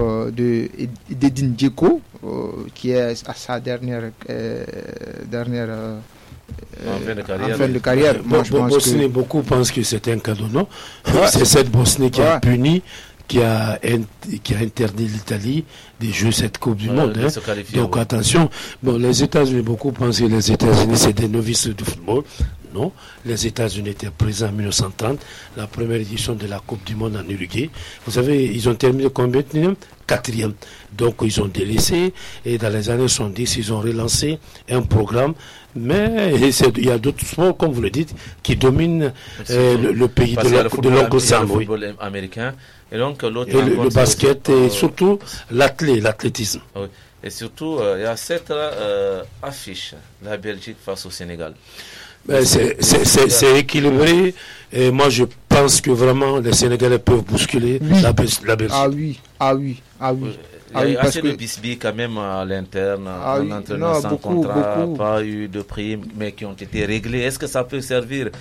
d'Edin Dzeko, qui est à sa dernière en fin de carrière. Moi, je pense Bosnie, beaucoup pensent que c'est un cadeau, non? C'est cette Bosnie qui a puni, qui a interdit l'Italie de jouer cette Coupe du Monde. Donc attention, les États-Unis, beaucoup pensent que les États-Unis c'est des novices du football. Non, les États-Unis étaient présents en 1930, la première édition de la Coupe du Monde en Uruguay. Vous savez, ils ont terminé combien? 4e. Donc ils ont délaissé et dans les années 70, ils ont relancé un programme. Mais il y a d'autres sports, comme vous le dites, qui dominent le pays de l'oncle Sam. Le football américain et donc le basket et surtout l'athlétisme. Oui. Et surtout, il y a cette affiche, la Belgique face au Sénégal. C'est équilibré et moi je pense que vraiment les Sénégalais peuvent bousculer la Belgique. Il y a assez de bisbilles quand même à l'interne, un entraîneur sans contrat, pas eu de primes, mais qui ont été réglés. Est-ce que ça peut servir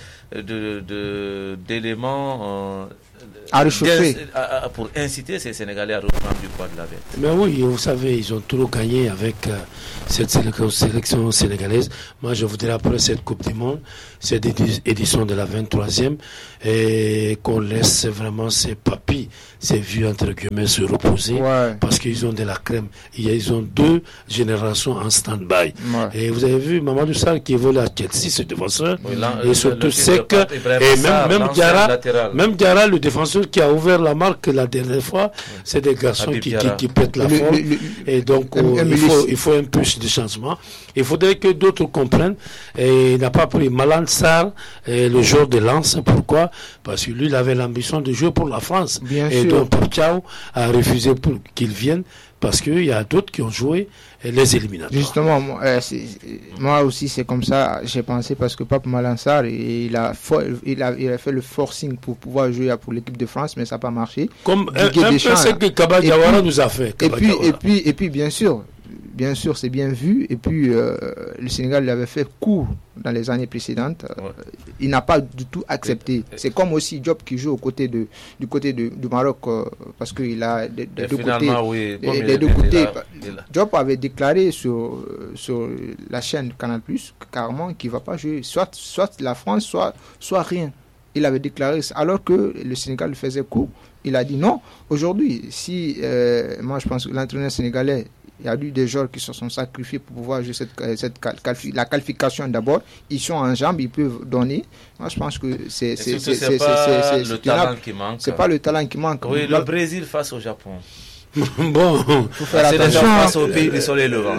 d'élément à réchauffer pour inciter ces Sénégalais à reprendre du poids de la bête? Mais oui, vous savez, ils ont tout gagné avec cette sélection sénégalaise. Moi, je voudrais après cette Coupe du Monde, cette édition de la 23e, et qu'on laisse vraiment ces papis, ces vieux entre guillemets se reposer, parce qu'ils ont de la crème. Ils ont 2 générations en stand-by. Et vous avez vu Mamadou Sarr qui évolue à Chelsea, ce défenseur, et surtout Sec, et même Diarra, le défenseur qui a ouvert la marque la dernière fois, c'est des garçons qui pètent la forme. Et donc, il faut un peu de changement. Il faudrait que d'autres comprennent. Et il n'a pas pris Malang Sarr, le joueur de Lens. Pourquoi? Parce que lui, il avait l'ambition de jouer pour la France. Et donc, Pape a refusé pour qu'il vienne. Parce qu'il y a d'autres qui ont joué les éliminatoires. Justement, moi aussi c'est comme ça, j'ai pensé, parce que Pape Malang Sarr, il a fait le forcing pour pouvoir jouer pour l'équipe de France, mais ça n'a pas marché. Comme un peu ce que Kaba Diawara nous a fait. Et puis bien sûr, c'est bien vu. Et puis, le Sénégal l'avait fait court dans les années précédentes. Il n'a pas du tout accepté. C'est comme aussi Diop qui joue du côté du Maroc, parce qu'il a des deux côtés. Diop avait déclaré sur la chaîne Canal+, carrément qu'il ne va pas jouer soit la France, soit rien. Il avait déclaré, alors que le Sénégal faisait court. Il a dit non. Aujourd'hui, moi je pense que l'entraîneur sénégalais, il y a eu des joueurs qui se sont sacrifiés pour pouvoir jouer la qualification d'abord. Ils sont en jambes, ils peuvent donner. Moi, je pense que c'est pas le talent qui manque. C'est pas le talent qui manque. Oui, le Brésil face au Japon. Bon, faut faire attention. Face au pays du soleil levant.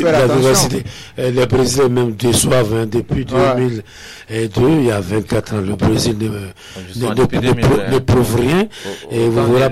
Les Brésiliens même déçoivent. Depuis 2002, il y a 24 ans, le Brésil ne prouve rien. Et vous vous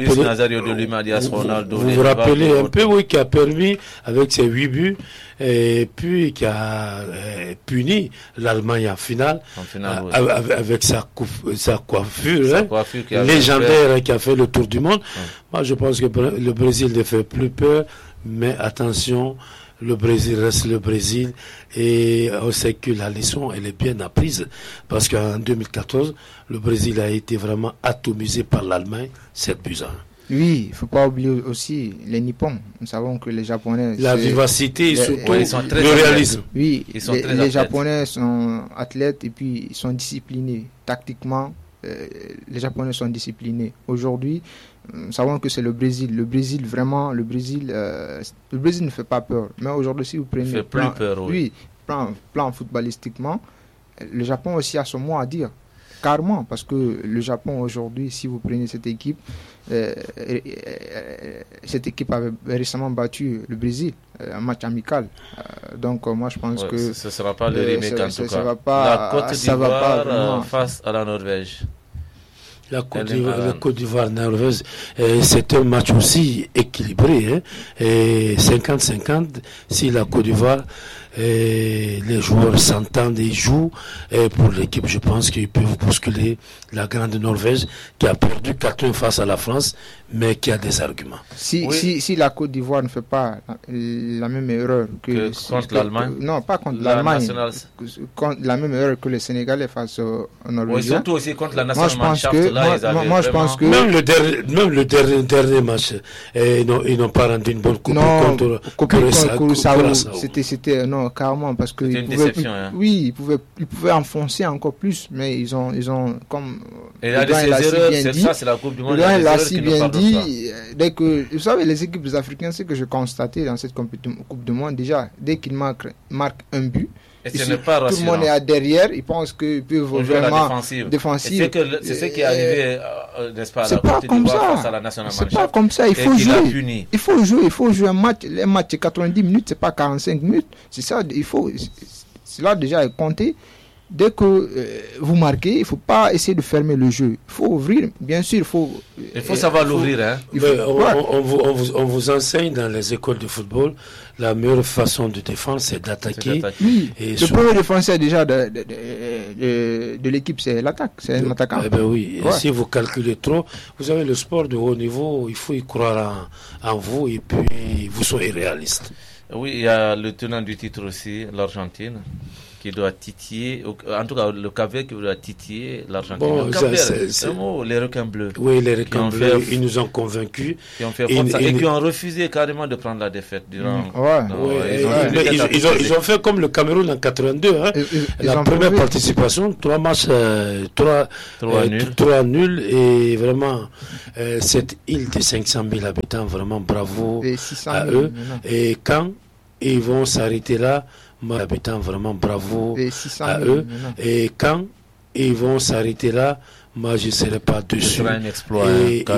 rappelez un peu, qui a permis avec ses 8 buts, et puis qui a puni l'Allemagne en finale avec sa coiffure légendaire qui a fait le tour du monde. Moi, je pense que le Brésil ne fait plus peur, mais attention, le Brésil reste le Brésil, et on sait que la leçon, elle est bien apprise, parce qu'en 2014, le Brésil a été vraiment atomisé par l'Allemagne, 7-1. Oui, il ne faut pas oublier aussi les Nippons. Nous savons que les Japonais... La vivacité et surtout le réalisme. Oui, les Japonais sont athlètes et puis ils sont disciplinés. Tactiquement, les Japonais sont disciplinés. Aujourd'hui, nous savons que c'est le Brésil. Le Brésil ne fait pas peur. Mais aujourd'hui, si vous prenez plan footballistiquement, le Japon aussi a son mot à dire. Carrément, parce que le Japon aujourd'hui, si vous prenez cette équipe avait récemment battu le Brésil, un match amical. Donc moi je pense que ce ne sera pas le remake en tout cas. La Côte d'Ivoire face à la Norvège. La Côte d'Ivoire-Norvège, c'est un match aussi équilibré. 50-50, si la Côte d'Ivoire, les joueurs s'entendent et jouent, pour l'équipe, je pense qu'ils peuvent bousculer la grande Norvège qui a perdu 4-1 face à la France, mais qui a des arguments. Si la Côte d'Ivoire ne fait pas la même erreur que contre l'Allemagne, non, pas contre l'Allemagne, la même erreur que les Sénégalais face aux Norvégiens. Oui, surtout aussi contre la nationale. Moi, je pense que même le dernier match, ils n'ont pas rendu une bonne coupe contre Curaçao. C'était non, Non, carrément, parce que une déception. Oui, ils pouvaient enfoncer encore plus, mais ils ont comme. Et là, c'est la Coupe du Monde. Il l'a si bien dit. Dès que, vous savez, les équipes africaines, c'est que j'ai constaté dans cette Coupe du Monde, déjà, dès qu'ils marquent un but. Et ce n'est pas tout le monde est derrière, ils pensent qu'ils peuvent vraiment défensive. C'est ce qui est arrivé, n'est-ce pas, à la Côte d'Ivoire face à la Nationale Malchaise. C'est pas comme ça, il faut jouer. Il faut jouer un match. Les matchs 90 minutes, c'est pas 45 minutes. C'est ça, cela déjà est compté. Dès que vous marquez, il ne faut pas essayer de fermer le jeu. Il faut ouvrir, bien sûr. Il faut savoir l'ouvrir. Hein. On vous enseigne dans les écoles de football, la meilleure façon de défendre, c'est d'attaquer. Oui. Le premier défenseur déjà de l'équipe, c'est l'attaque. C'est un attaquant. Eh ben oui. Si vous calculez trop, vous avez le sport de haut niveau, il faut y croire en vous et puis vous soyez réaliste. Oui, il y a le tenant du titre aussi, l'Argentine, qui doit titiller, en tout cas le Cap-Vert qui doit titiller l'Argentine. Bon, les requins bleus. Oui, les requins bleus, ils nous ont convaincus. Qui ont fait et qui ont refusé carrément de prendre la défaite. Ils ont fait comme le Cameroun en 82. Hein. La première participation, 3 matchs, 3 nuls. Et vraiment, cette île de 500 000 habitants, vraiment bravo à eux. Et quand ils vont s'arrêter là, habitants, vraiment bravo à eux. Et quand ils vont s'arrêter là, moi je ne serai pas dessus. Ce sera un exploit.